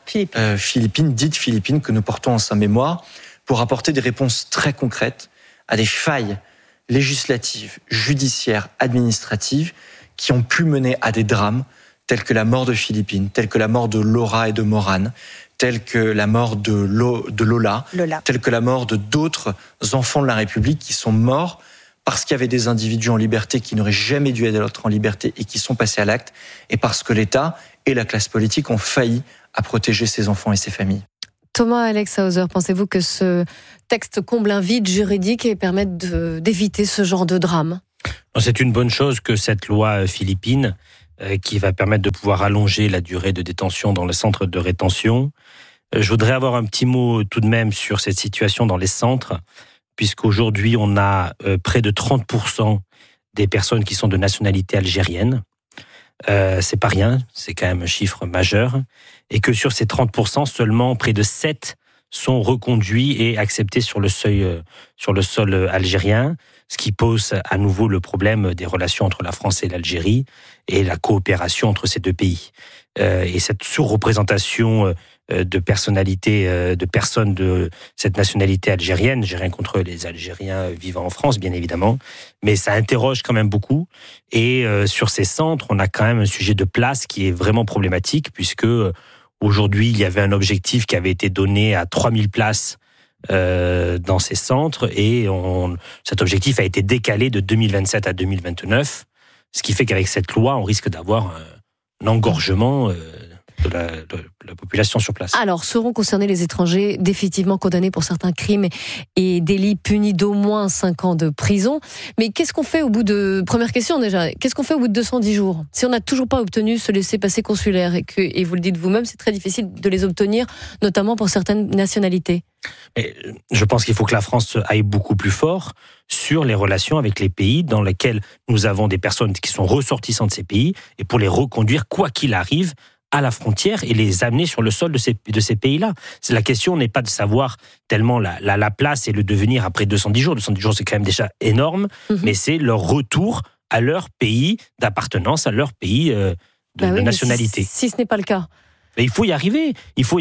dite Philippine, que nous portons en sa mémoire, pour apporter des réponses très concrètes à des failles législatives, judiciaires, administratives, qui ont pu mener à des drames tels que la mort de Philippine, tels que la mort de Laura et de Morane, tels que la mort de Lola, tels que la mort de d'autres enfants de la République qui sont morts parce qu'il y avait des individus en liberté qui n'auraient jamais dû être en liberté et qui sont passés à l'acte, et parce que l'État et la classe politique ont failli à protéger ces enfants et ces familles. Thomas Alexa Hauser, pensez-vous que ce texte comble un vide juridique et permette d'éviter ce genre de drame ? C'est une bonne chose que cette loi philippine, qui va permettre de pouvoir allonger la durée de détention dans les centres de rétention. Je voudrais avoir un petit mot tout de même sur cette situation dans les centres, puisqu'aujourd'hui on a près de 30% des personnes qui sont de nationalité algérienne. C'est pas rien, c'est quand même un chiffre majeur. Et que sur ces 30%, seulement près de 7 sont reconduits et acceptés sur le sol algérien, ce qui pose à nouveau le problème des relations entre la France et l'Algérie et la coopération entre ces deux pays. Et cette surreprésentation de personnalités, de personnes de cette nationalité algérienne, j'ai rien contre les Algériens vivant en France, bien évidemment, mais ça interroge quand même beaucoup. Et sur ces centres, on a quand même un sujet de place qui est vraiment problématique, puisque aujourd'hui, il y avait un objectif qui avait été donné à 3000 places dans ces centres, et cet objectif a été décalé de 2027 à 2029, ce qui fait qu'avec cette loi, on risque d'avoir un engorgement de la population sur place. Alors, seront concernés les étrangers définitivement condamnés pour certains crimes et délits punis d'au moins 5 ans de prison. Mais qu'est-ce qu'on fait au bout de... Première question déjà, qu'est-ce qu'on fait au bout de 210 jours ? Si on n'a toujours pas obtenu ce laissez-passer consulaire, et vous le dites vous-même, c'est très difficile de les obtenir, notamment pour certaines nationalités. Mais je pense qu'il faut que la France aille beaucoup plus fort sur les relations avec les pays dans lesquels nous avons des personnes qui sont ressortissantes de ces pays, et pour les reconduire, quoi qu'il arrive, à la frontière et les amener sur le sol de ces pays-là. La question n'est pas de savoir tellement la place et le devenir après 210 jours. 210 jours, c'est quand même déjà énorme, mais c'est leur retour à leur pays d'appartenance, à leur pays de nationalité. Si ce n'est pas le cas. Mais il faut y arriver.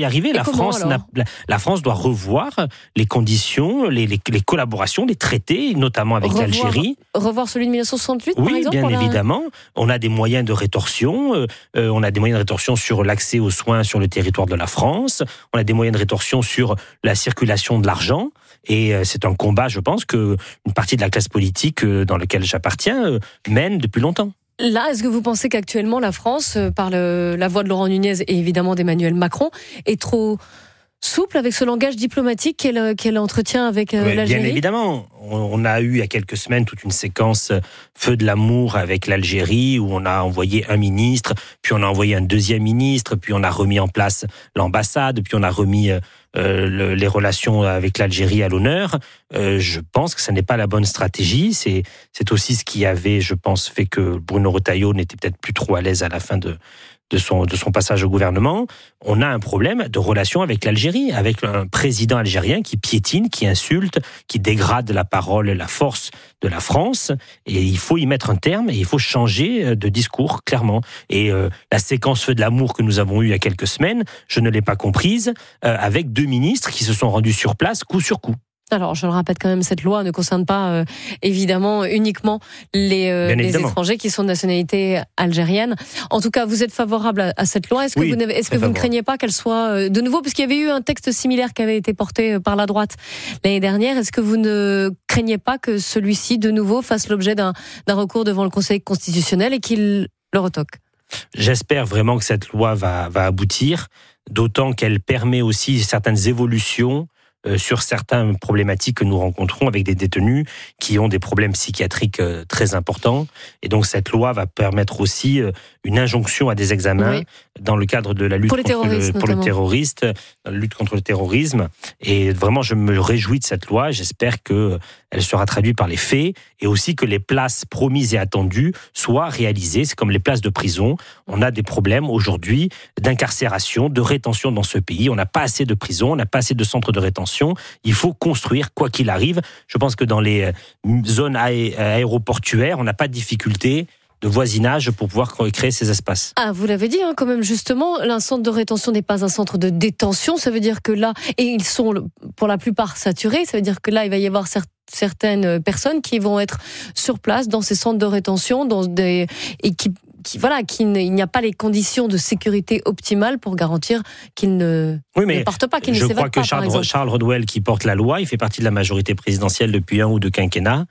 La France doit revoir les conditions, les collaborations, les traités, notamment avec l'Algérie. Revoir celui de 1968, par exemple ? Oui, bien évidemment. On a des moyens de rétorsion. On a des moyens de rétorsion sur l'accès aux soins sur le territoire de la France. On a des moyens de rétorsion sur la circulation de l'argent. Et c'est un combat, je pense, qu'une partie de la classe politique dans laquelle j'appartiens mène depuis longtemps. Là, est-ce que vous pensez qu'actuellement la France, par la voix de Laurent Nunez et évidemment d'Emmanuel Macron, est trop souple avec ce langage diplomatique qu'elle entretient avec l'Algérie ? Bien évidemment. On a eu il y a quelques semaines toute une séquence feu de l'amour avec l'Algérie, où on a envoyé un ministre, puis on a envoyé un deuxième ministre, puis on a remis en place l'ambassade, puis on a remis les relations avec l'Algérie à l'honneur. Je pense que ce n'est pas la bonne stratégie. C'est aussi ce qui avait, je pense, fait que Bruno Retailleau n'était peut-être plus trop à l'aise à la fin de son passage au gouvernement. On a un problème de relation avec l'Algérie, avec un président algérien qui piétine, qui insulte, qui dégrade la parole et la force de la France. Et il faut y mettre un terme et il faut changer de discours, clairement. Et la séquence feu de l'amour que nous avons eue il y a quelques semaines, je ne l'ai pas comprise, avec 2 ministres qui se sont rendus sur place coup sur coup. Alors, je le rappelle quand même, cette loi ne concerne pas, évidemment, uniquement les étrangers qui sont de nationalité algérienne. En tout cas, vous êtes favorable à cette loi. Est-ce que vous ne craignez pas qu'elle soit de nouveau, puisqu'il y avait eu un texte similaire qui avait été porté par la droite l'année dernière, est-ce que vous ne craignez pas que celui-ci, de nouveau, fasse l'objet d'un recours devant le Conseil constitutionnel et qu'il le retoque ? J'espère vraiment que cette loi va aboutir, d'autant qu'elle permet aussi certaines évolutions sur certaines problématiques que nous rencontrons avec des détenus qui ont des problèmes psychiatriques très importants. Et donc cette loi va permettre aussi une injonction à des examens dans le cadre de la lutte contre la lutte contre le terrorisme. Et vraiment, je me réjouis de cette loi. J'espère qu'elle sera traduite par les faits et aussi que les places promises et attendues soient réalisées. C'est comme les places de prison. On a des problèmes aujourd'hui d'incarcération, de rétention dans ce pays. On n'a pas assez de prisons, on n'a pas assez de centres de rétention. Il faut construire, quoi qu'il arrive. Je pense que dans les zones aéroportuaires, on n'a pas de difficulté voisinage pour pouvoir créer ces espaces. Ah, vous l'avez dit, quand même, justement, un centre de rétention n'est pas un centre de détention. Ça veut dire que là, et ils sont pour la plupart saturés, ça veut dire que là, il va y avoir certaines personnes qui vont être sur place dans ces centres de rétention, il n'y a pas les conditions de sécurité optimales pour garantir qu'ils ne partent pas, qu'ils ne s'évadent pas. Je crois que Charles Rodwell, qui porte la loi, il fait partie de la majorité présidentielle depuis 1 ou 2 quinquennats.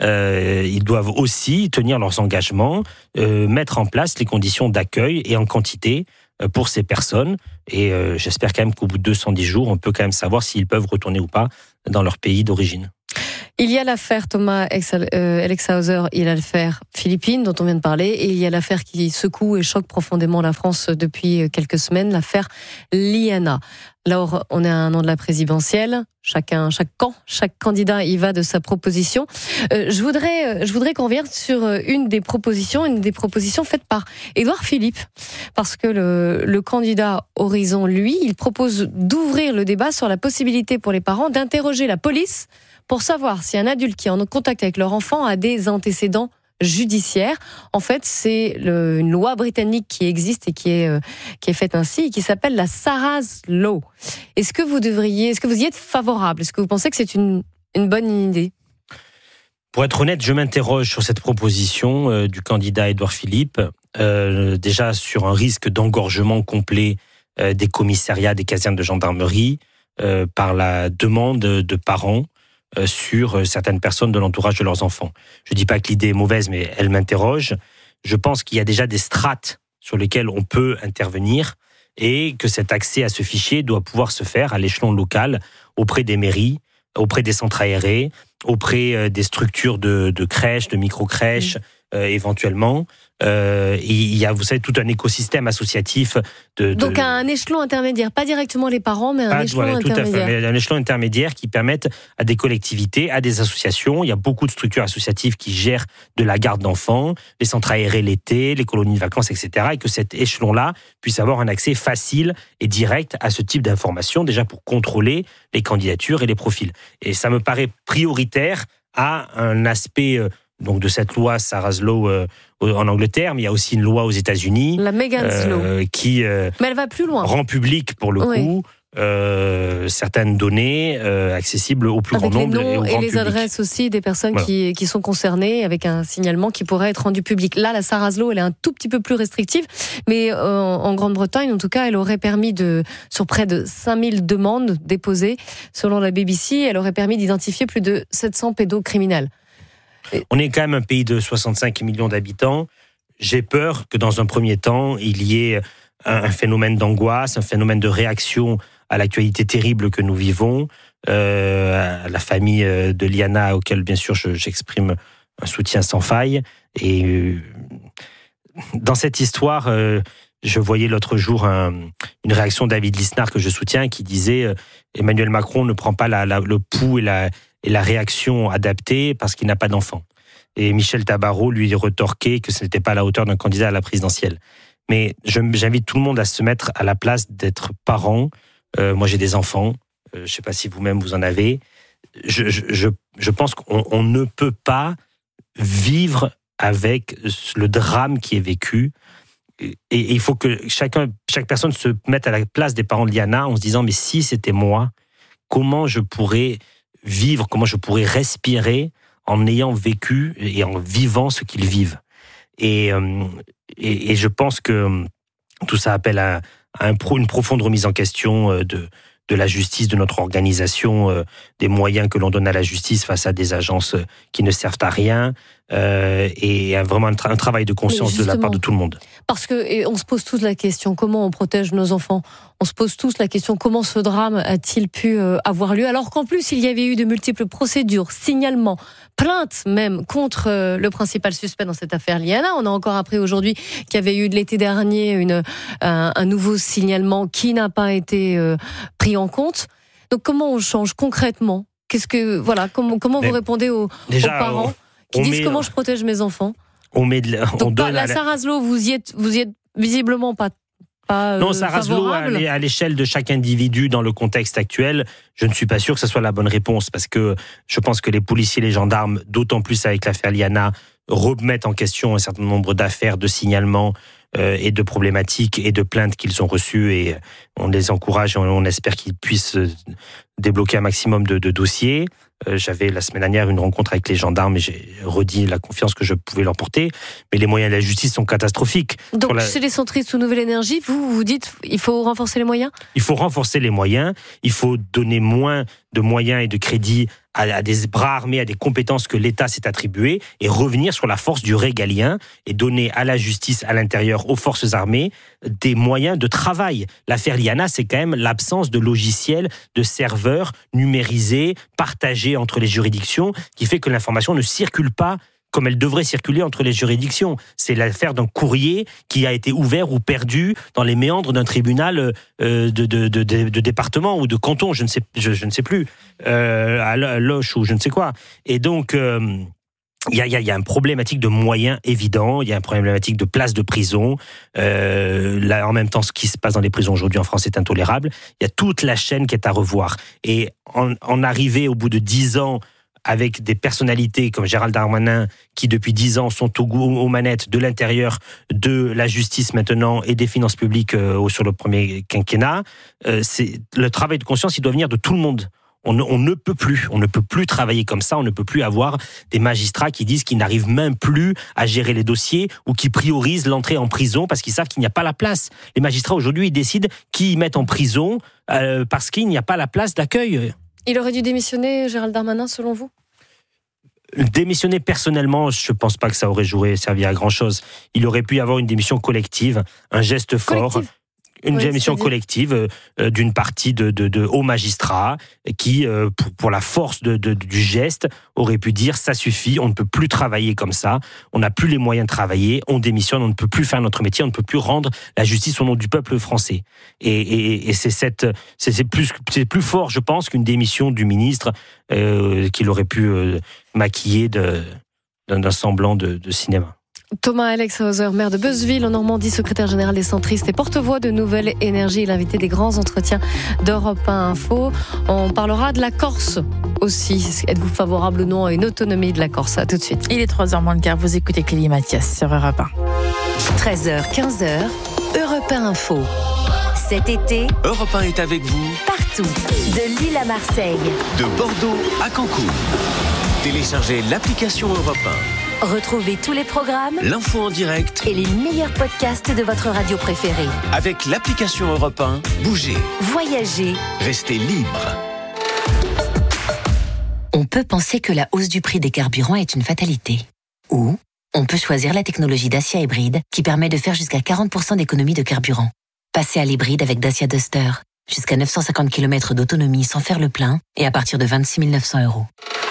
Ils doivent aussi tenir leurs engagements, mettre en place les conditions d'accueil et en quantité pour ces personnes. Et j'espère quand même qu'au bout de 210 jours, on peut quand même savoir s'ils peuvent retourner ou pas dans leur pays d'origine. Il y a l'affaire Thomas Elexhauser, il y a l'affaire Philippines dont on vient de parler, et il y a l'affaire qui secoue et choque profondément la France depuis quelques semaines, l'affaire Liana. Alors, on est à un an de la présidentielle, chaque candidat y va de sa proposition. Je voudrais qu'on revienne sur une des propositions faites par Édouard Philippe, parce que le candidat Horizon, lui, il propose d'ouvrir le débat sur la possibilité pour les parents d'interroger la police pour savoir si un adulte qui est en contact avec leur enfant a des antécédents judiciaire. En fait, c'est une loi britannique qui existe et qui est faite ainsi, et qui s'appelle la Sarah's Law. Est-ce que vous y êtes favorable? Est-ce que vous pensez que c'est une bonne idée? Pour être honnête, je m'interroge sur cette proposition du candidat Édouard Philippe, déjà sur un risque d'engorgement complet des commissariats, des casernes de gendarmerie, par la demande de parents sur certaines personnes de l'entourage de leurs enfants. Je ne dis pas que l'idée est mauvaise, mais elle m'interroge. Je pense qu'il y a déjà des strates sur lesquelles on peut intervenir et que cet accès à ce fichier doit pouvoir se faire à l'échelon local, auprès des mairies, auprès des centres aérés, auprès des structures de crèches, de micro-crèches, éventuellement. Il y a, vous savez, tout un écosystème associatif. Donc à un échelon intermédiaire, pas directement les parents, mais un échelon intermédiaire. Tout à fait, mais un échelon intermédiaire qui permette à des collectivités, à des associations, il y a beaucoup de structures associatives qui gèrent de la garde d'enfants, les centres aérés l'été, les colonies de vacances, etc. Et que cet échelon-là puisse avoir un accès facile et direct à ce type d'informations, déjà pour contrôler les candidatures et les profils. Et ça me paraît prioritaire à un aspect donc de cette loi Sarah's Law en Angleterre, mais il y a aussi une loi aux États-Unis, la Megan's Law, qui mais elle va plus loin. Rend public pour le coup certaines données accessibles au plus grand nombre et au grand public. Et les adresses aussi des personnes qui sont concernées, avec un signalement qui pourrait être rendu public. Là, la Sarah's Law, elle est un tout petit peu plus restrictive, mais en Grande-Bretagne, en tout cas, elle aurait permis sur près de 5000 demandes déposées, selon la BBC, elle aurait permis d'identifier plus de 700 pédocriminels. On est quand même un pays de 65 millions d'habitants. J'ai peur que dans un premier temps, il y ait un phénomène d'angoisse, un phénomène de réaction à l'actualité terrible que nous vivons, à la famille de Liana, auquel bien sûr j'exprime un soutien sans faille. Et dans cette histoire, je voyais l'autre jour une réaction de David Lisnard que je soutiens, qui disait Emmanuel Macron ne prend pas le pouls et la réaction adaptée parce qu'il n'a pas d'enfant. Et Michel Tabarot lui retorquait que ce n'était pas à la hauteur d'un candidat à la présidentielle. Mais j'invite tout le monde à se mettre à la place d'être parent. Moi, j'ai des enfants. Je ne sais pas si vous-même vous en avez. Je pense qu'on ne peut pas vivre avec le drame qui est vécu. Et il faut que chaque personne se mette à la place des parents de Liana en se disant, mais si c'était moi, comment je pourrais vivre, comment je pourrais respirer en ayant vécu et en vivant ce qu'ils vivent. Et je pense que tout ça appelle à une profonde remise en question de la justice, de notre organisation, des moyens que l'on donne à la justice face à des agences qui ne servent à rien, et vraiment un travail de conscience de la part de tout le monde. Parce que on se pose tous la question, comment on protège nos enfants? On se pose tous la question, comment ce drame a-t-il pu avoir lieu? Alors qu'en plus, il y avait eu de multiples procédures, signalements, plaintes même contre le principal suspect dans cette affaire Liana. On a encore appris aujourd'hui qu'il y avait eu de l'été dernier un nouveau signalement qui n'a pas été pris en compte. Donc comment on change concrètement? Comment vous répondez aux parents qui disent comment je protège mes enfants? La Sarah's Law, vous y êtes visiblement pas non, Sarah's Law, à l'échelle de chaque individu dans le contexte actuel, je ne suis pas sûr que ce soit la bonne réponse, parce que je pense que les policiers, les gendarmes, d'autant plus avec l'affaire Liana, remettent en question un certain nombre d'affaires, de signalements et de problématiques et de plaintes qu'ils ont reçues, et on les encourage et on espère qu'ils puissent débloquer un maximum de dossiers. J'avais la semaine dernière une rencontre avec les gendarmes et j'ai redit la confiance que je pouvais leur porter. Mais les moyens de la justice sont catastrophiques. Donc chez les centristes ou Nouvelle Énergie, vous dites il faut renforcer les moyens ? Il faut renforcer les moyens, il faut donner moins de moyens et de crédits à des bras armés, à des compétences que l'État s'est attribuées, et revenir sur la force du régalien et donner à la justice, à l'intérieur, aux forces armées, des moyens de travail. L'affaire Liana, c'est quand même l'absence de logiciels, de serveurs numérisés, partagés entre les juridictions, qui fait que l'information ne circule pas comme elle devrait circuler entre les juridictions. C'est l'affaire d'un courrier qui a été ouvert ou perdu dans les méandres d'un tribunal de département ou de canton, je ne sais plus, à Loche ou je ne sais quoi. Et donc, il y a une problématique de moyens évident, il y a une problématique de place de prison. Là, en même temps, ce qui se passe dans les prisons aujourd'hui en France est intolérable. Il y a toute la chaîne qui est à revoir. Et en arriver au bout de 10 ans avec des personnalités comme Gérald Darmanin, qui depuis 10 ans sont aux manettes de l'intérieur, de la justice maintenant et des finances publiques sur le premier quinquennat, le travail de conscience, il doit venir de tout le monde. On ne peut plus travailler comme ça, on ne peut plus avoir des magistrats qui disent qu'ils n'arrivent même plus à gérer les dossiers ou qui priorisent l'entrée en prison parce qu'ils savent qu'il n'y a pas la place. Les magistrats aujourd'hui, ils décident qui ils mettent en prison parce qu'il n'y a pas la place d'accueil. Il aurait dû démissionner, Gérald Darmanin, selon vous ? Démissionner personnellement, je ne pense pas que ça aurait servi à grand-chose. Il aurait pu y avoir une démission collective, un geste fort. Une démission collective d'une partie de hauts magistrats qui, pour la force du geste, aurait pu dire ça suffit, on ne peut plus travailler comme ça, on n'a plus les moyens de travailler, on démissionne, on ne peut plus faire notre métier, on ne peut plus rendre la justice au nom du peuple français. Et c'est plus fort, je pense, qu'une démission du ministre qu'il aurait pu maquiller d'un semblant de cinéma. Thomas Alex Hauser, maire de Beuzeville en Normandie, secrétaire général des centristes et porte-voix de Nouvelle Énergie, l'invité des grands entretiens d'Europe 1 Info. On parlera de la Corse aussi. Êtes-vous favorable ou non à une autonomie de la Corse ? À tout de suite. Il est 3h moins le quart, vous écoutez Clélie Mathias sur Europe 1. 13h, 15h, Europe 1 Info. Cet été, Europe 1 est avec vous partout, de Lille à Marseille, de Bordeaux à Cancun. Téléchargez l'application Europe 1. Retrouvez tous les programmes, l'info en direct et les meilleurs podcasts de votre radio préférée. Avec l'application Europe 1, bougez, voyagez, restez libre. On peut penser que la hausse du prix des carburants est une fatalité. Ou on peut choisir la technologie Dacia Hybride qui permet de faire jusqu'à 40% d'économie de carburant. Passez à l'hybride avec Dacia Duster. Jusqu'à 950 km d'autonomie sans faire le plein et à partir de 26 900 €.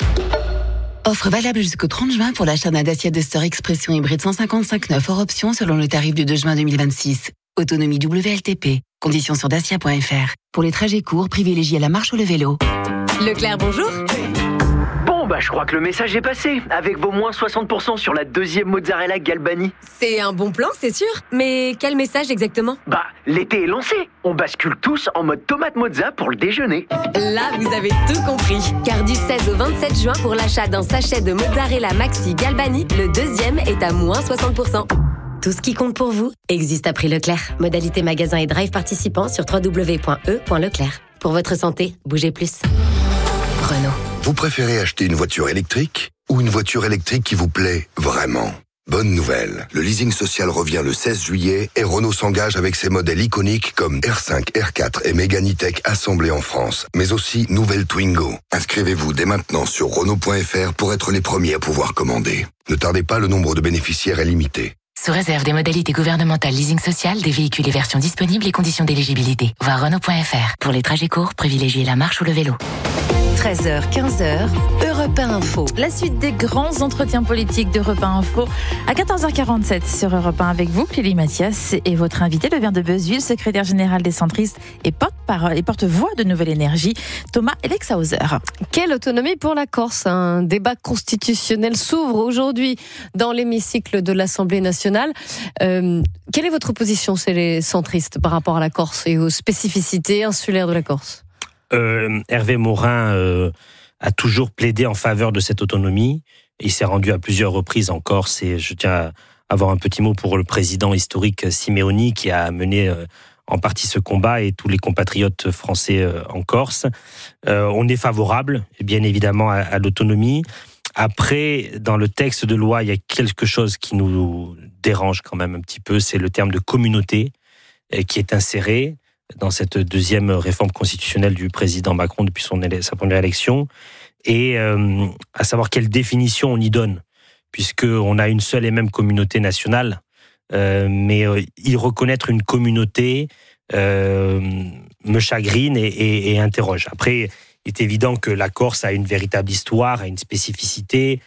Offre valable jusqu'au 30 juin pour l'achat d'un Dacia Duster Expression hybride 155 hors option selon le tarif du 2 juin 2026. Autonomie WLTP. Conditions sur dacia.fr. Pour les trajets courts, privilégiez la marche ou le vélo. Leclerc, bonjour. Bon, je crois que le message est passé. Avec vos moins 60% sur la deuxième mozzarella Galbani. C'est un bon plan, c'est sûr. Mais quel message exactement ? L'été est lancé. On bascule tous en mode tomate mozza pour le déjeuner. Là, vous avez tout compris. Car du 16 au 27 juin, pour l'achat d'un sachet de mozzarella Maxi Galbani, le deuxième est à moins 60%. Tout ce qui compte pour vous existe à prix Leclerc. Modalité magasin et drive participants sur www.e.leclerc. Pour votre santé, bougez plus. Renault. Vous préférez acheter une voiture électrique ou une voiture électrique qui vous plaît vraiment ? Bonne nouvelle, le leasing social revient le 16 juillet et Renault s'engage avec ses modèles iconiques comme R5, R4 et Mégane E-Tech assemblés en France, mais aussi nouvelle Twingo. Inscrivez-vous dès maintenant sur Renault.fr pour être les premiers à pouvoir commander. Ne tardez pas, le nombre de bénéficiaires est limité. Sous réserve des modalités gouvernementales leasing social, des véhicules et versions disponibles et conditions d'éligibilité. Voir Renault.fr. Pour les trajets courts, privilégiez la marche ou le vélo. 13h, 15h, Europe 1 Info. La suite des grands entretiens politiques d'Europe 1 Info à 14h47 sur Europe 1 avec vous, Clélie Mathias, et votre invité, le maire de Beuzeville, secrétaire général des centristes et porte-parole et porte-voix de Nouvelle Énergie, Thomas Alex Hauser. Quelle autonomie pour la Corse ? Un débat constitutionnel s'ouvre aujourd'hui dans l'hémicycle de l'Assemblée nationale. Quelle est votre position, c'est les centristes, par rapport à la Corse et aux spécificités insulaires de la Corse ? Hervé Morin a toujours plaidé en faveur de cette autonomie. Il s'est rendu à plusieurs reprises en Corse et je tiens à avoir un petit mot pour le président historique Simeoni qui a mené en partie ce combat et tous les compatriotes français en Corse. On est favorable, bien évidemment, à l'autonomie. Après, dans le texte de loi, il y a quelque chose qui nous dérange quand même un petit peu, c'est le terme de communauté qui est inséré dans cette deuxième réforme constitutionnelle du président Macron depuis sa première élection, et à savoir quelle définition on y donne, puisqu'on a une seule et même communauté nationale, mais y reconnaître une communauté me chagrine et interroge. Après, il est évident que la Corse a une véritable histoire, a une spécificité,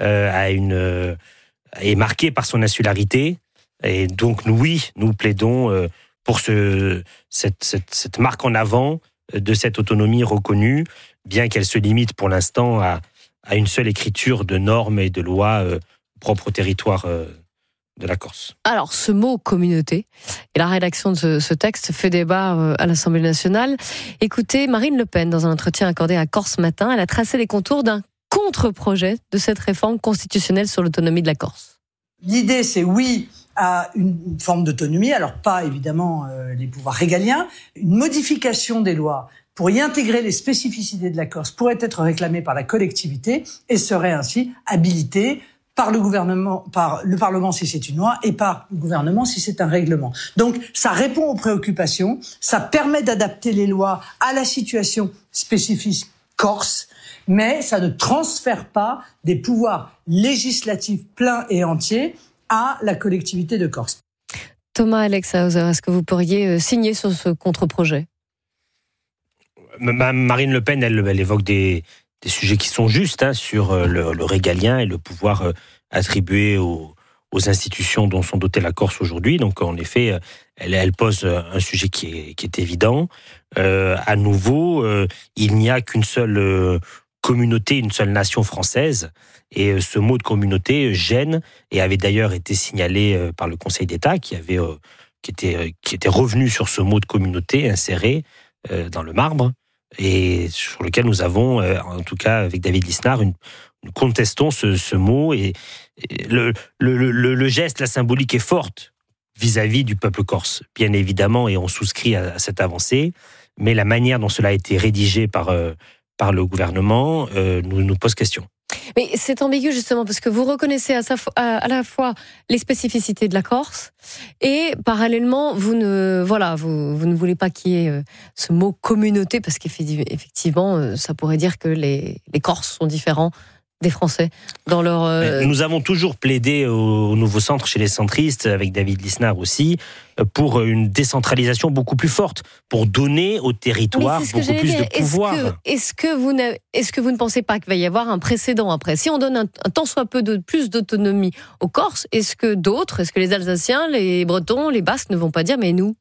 est marquée par son insularité, et donc nous plaidons pour cette marque en avant de cette autonomie reconnue, bien qu'elle se limite pour l'instant à une seule écriture de normes et de lois propres au territoire de la Corse. Alors, ce mot communauté et la rédaction de ce texte fait débat à l'Assemblée nationale. Écoutez, Marine Le Pen, dans un entretien accordé à Corse Matin, elle a tracé les contours d'un contre-projet de cette réforme constitutionnelle sur l'autonomie de la Corse. L'idée, c'est oui à une forme d'autonomie, alors pas évidemment les pouvoirs régaliens, une modification des lois pour y intégrer les spécificités de la Corse pourrait être réclamée par la collectivité et serait ainsi habilitée par le gouvernement, par le Parlement si c'est une loi et par le gouvernement si c'est un règlement. Donc ça répond aux préoccupations, ça permet d'adapter les lois à la situation spécifique corse, mais ça ne transfère pas des pouvoirs législatifs pleins et entiers à la collectivité de Corse. Thomas Alexhauser, est-ce que vous pourriez signer sur ce contre-projet ? Marine Le Pen, elle évoque des sujets qui sont justes sur le régalien et le pouvoir attribué aux institutions dont sont dotées la Corse aujourd'hui. Donc, en effet, elle pose un sujet qui est évident. À nouveau, il n'y a qu'une seule communauté, une seule nation française. Et ce mot de communauté gêne et avait d'ailleurs été signalé par le Conseil d'État qui était revenu sur ce mot de communauté inséré dans le marbre et sur lequel nous avons, en tout cas avec David Lisnard, nous contestons ce mot et le geste, la symbolique est forte vis-à-vis du peuple corse, bien évidemment, et on souscrit à cette avancée, mais la manière dont cela a été rédigé par le gouvernement nous pose question. Mais c'est ambigu justement parce que vous reconnaissez à la fois les spécificités de la Corse et parallèlement vous ne voulez pas qu'il y ait ce mot communauté parce qu'effectivement ça pourrait dire que les Corses sont différents des Français dans leur... Nous avons toujours plaidé au nouveau centre chez les centristes, avec David Lisnard aussi, pour une décentralisation beaucoup plus forte, pour donner au territoire beaucoup plus de pouvoir. Est-ce que vous ne pensez pas qu'il va y avoir un précédent après ? Si on donne un tant soit peu plus d'autonomie aux Corses, est-ce que les Alsaciens, les Bretons, les Basques ne vont pas dire « mais nous » ?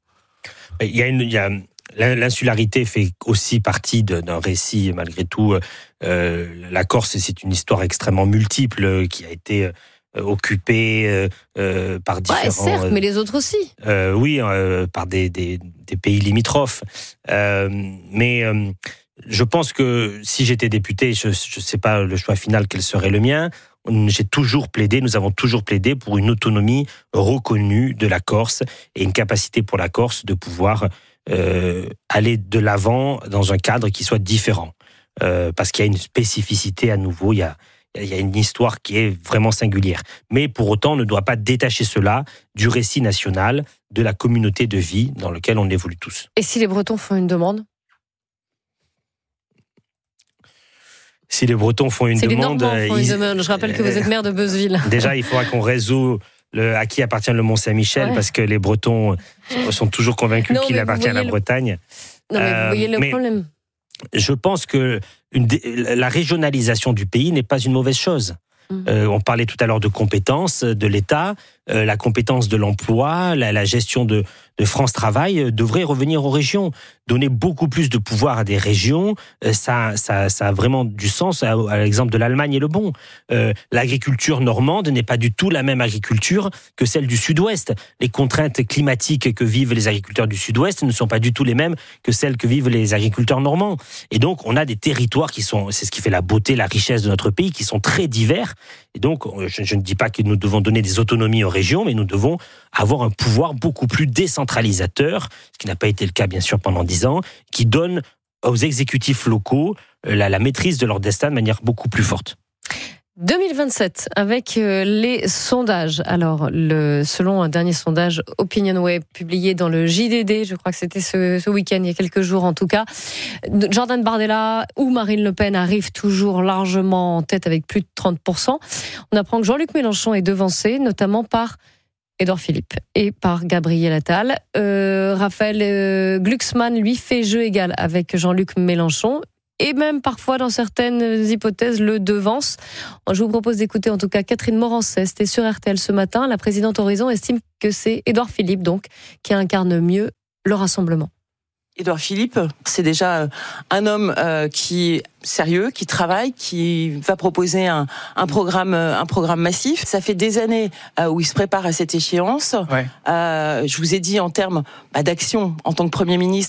L'insularité fait aussi partie d'un récit, malgré tout. La Corse, c'est une histoire extrêmement multiple qui a été occupée par différents... certes, mais les autres aussi. Oui, par des pays limitrophes. Mais je pense que si j'étais député, je ne sais pas le choix final quel serait le mien. Nous avons toujours plaidé pour une autonomie reconnue de la Corse et une capacité pour la Corse de pouvoir aller de l'avant dans un cadre qui soit différent. Parce qu'il y a une spécificité à nouveau, il y a une histoire qui est vraiment singulière. Mais pour autant, on ne doit pas détacher cela du récit national, de la communauté de vie dans laquelle on évolue tous. Et si les Bretons font une demande ? Si les Bretons font une demande... Les Normands font une demande. Je rappelle que vous êtes maire de Beuzeville. Déjà, il faudra qu'on résout à qui appartient le Mont-Saint-Michel, parce que les Bretons sont toujours convaincus qu'il appartient à la Bretagne. Non, mais vous voyez le problème. Je pense que la régionalisation du pays n'est pas une mauvaise chose. On parlait tout à l'heure de compétences de l'État, la compétence de l'emploi, la gestion de France Travail devrait revenir aux régions. Donner beaucoup plus de pouvoir à des régions, ça a vraiment du sens. À l'exemple de l'Allemagne est le bon. L'agriculture normande n'est pas du tout la même agriculture que celle du Sud-Ouest. Les contraintes climatiques que vivent les agriculteurs du Sud-Ouest ne sont pas du tout les mêmes que celles que vivent les agriculteurs normands. Et donc, on a des territoires c'est ce qui fait la beauté, la richesse de notre pays, qui sont très divers. Et donc, je ne dis pas que nous devons donner des autonomies aux régions, mais nous devons avoir un pouvoir beaucoup plus décentralisateur, ce qui n'a pas été le cas, bien sûr, pendant 10 ans, qui donne aux exécutifs locaux la maîtrise de leur destin de manière beaucoup plus forte. 2027, avec les sondages. Alors, selon un dernier sondage OpinionWay publié dans le JDD, je crois que c'était ce week-end, il y a quelques jours en tout cas, Jordan Bardella ou Marine Le Pen arrivent toujours largement en tête avec plus de 30%. On apprend que Jean-Luc Mélenchon est devancé, notamment par Édouard Philippe et par Gabriel Attal. Raphaël Glucksmann, lui, fait jeu égal avec Jean-Luc Mélenchon. Et même parfois, dans certaines hypothèses, le devance. Je vous propose d'écouter en tout cas Catherine Morancet. C'était sur RTL ce matin. La présidente Horizon estime que c'est Édouard Philippe, donc, qui incarne mieux le rassemblement. Édouard Philippe, c'est déjà un homme qui est sérieux, qui travaille, qui va proposer un programme massif. Ça fait des années où il se prépare à cette échéance. Ouais. Je vous ai dit en termes d'action en tant que Premier ministre,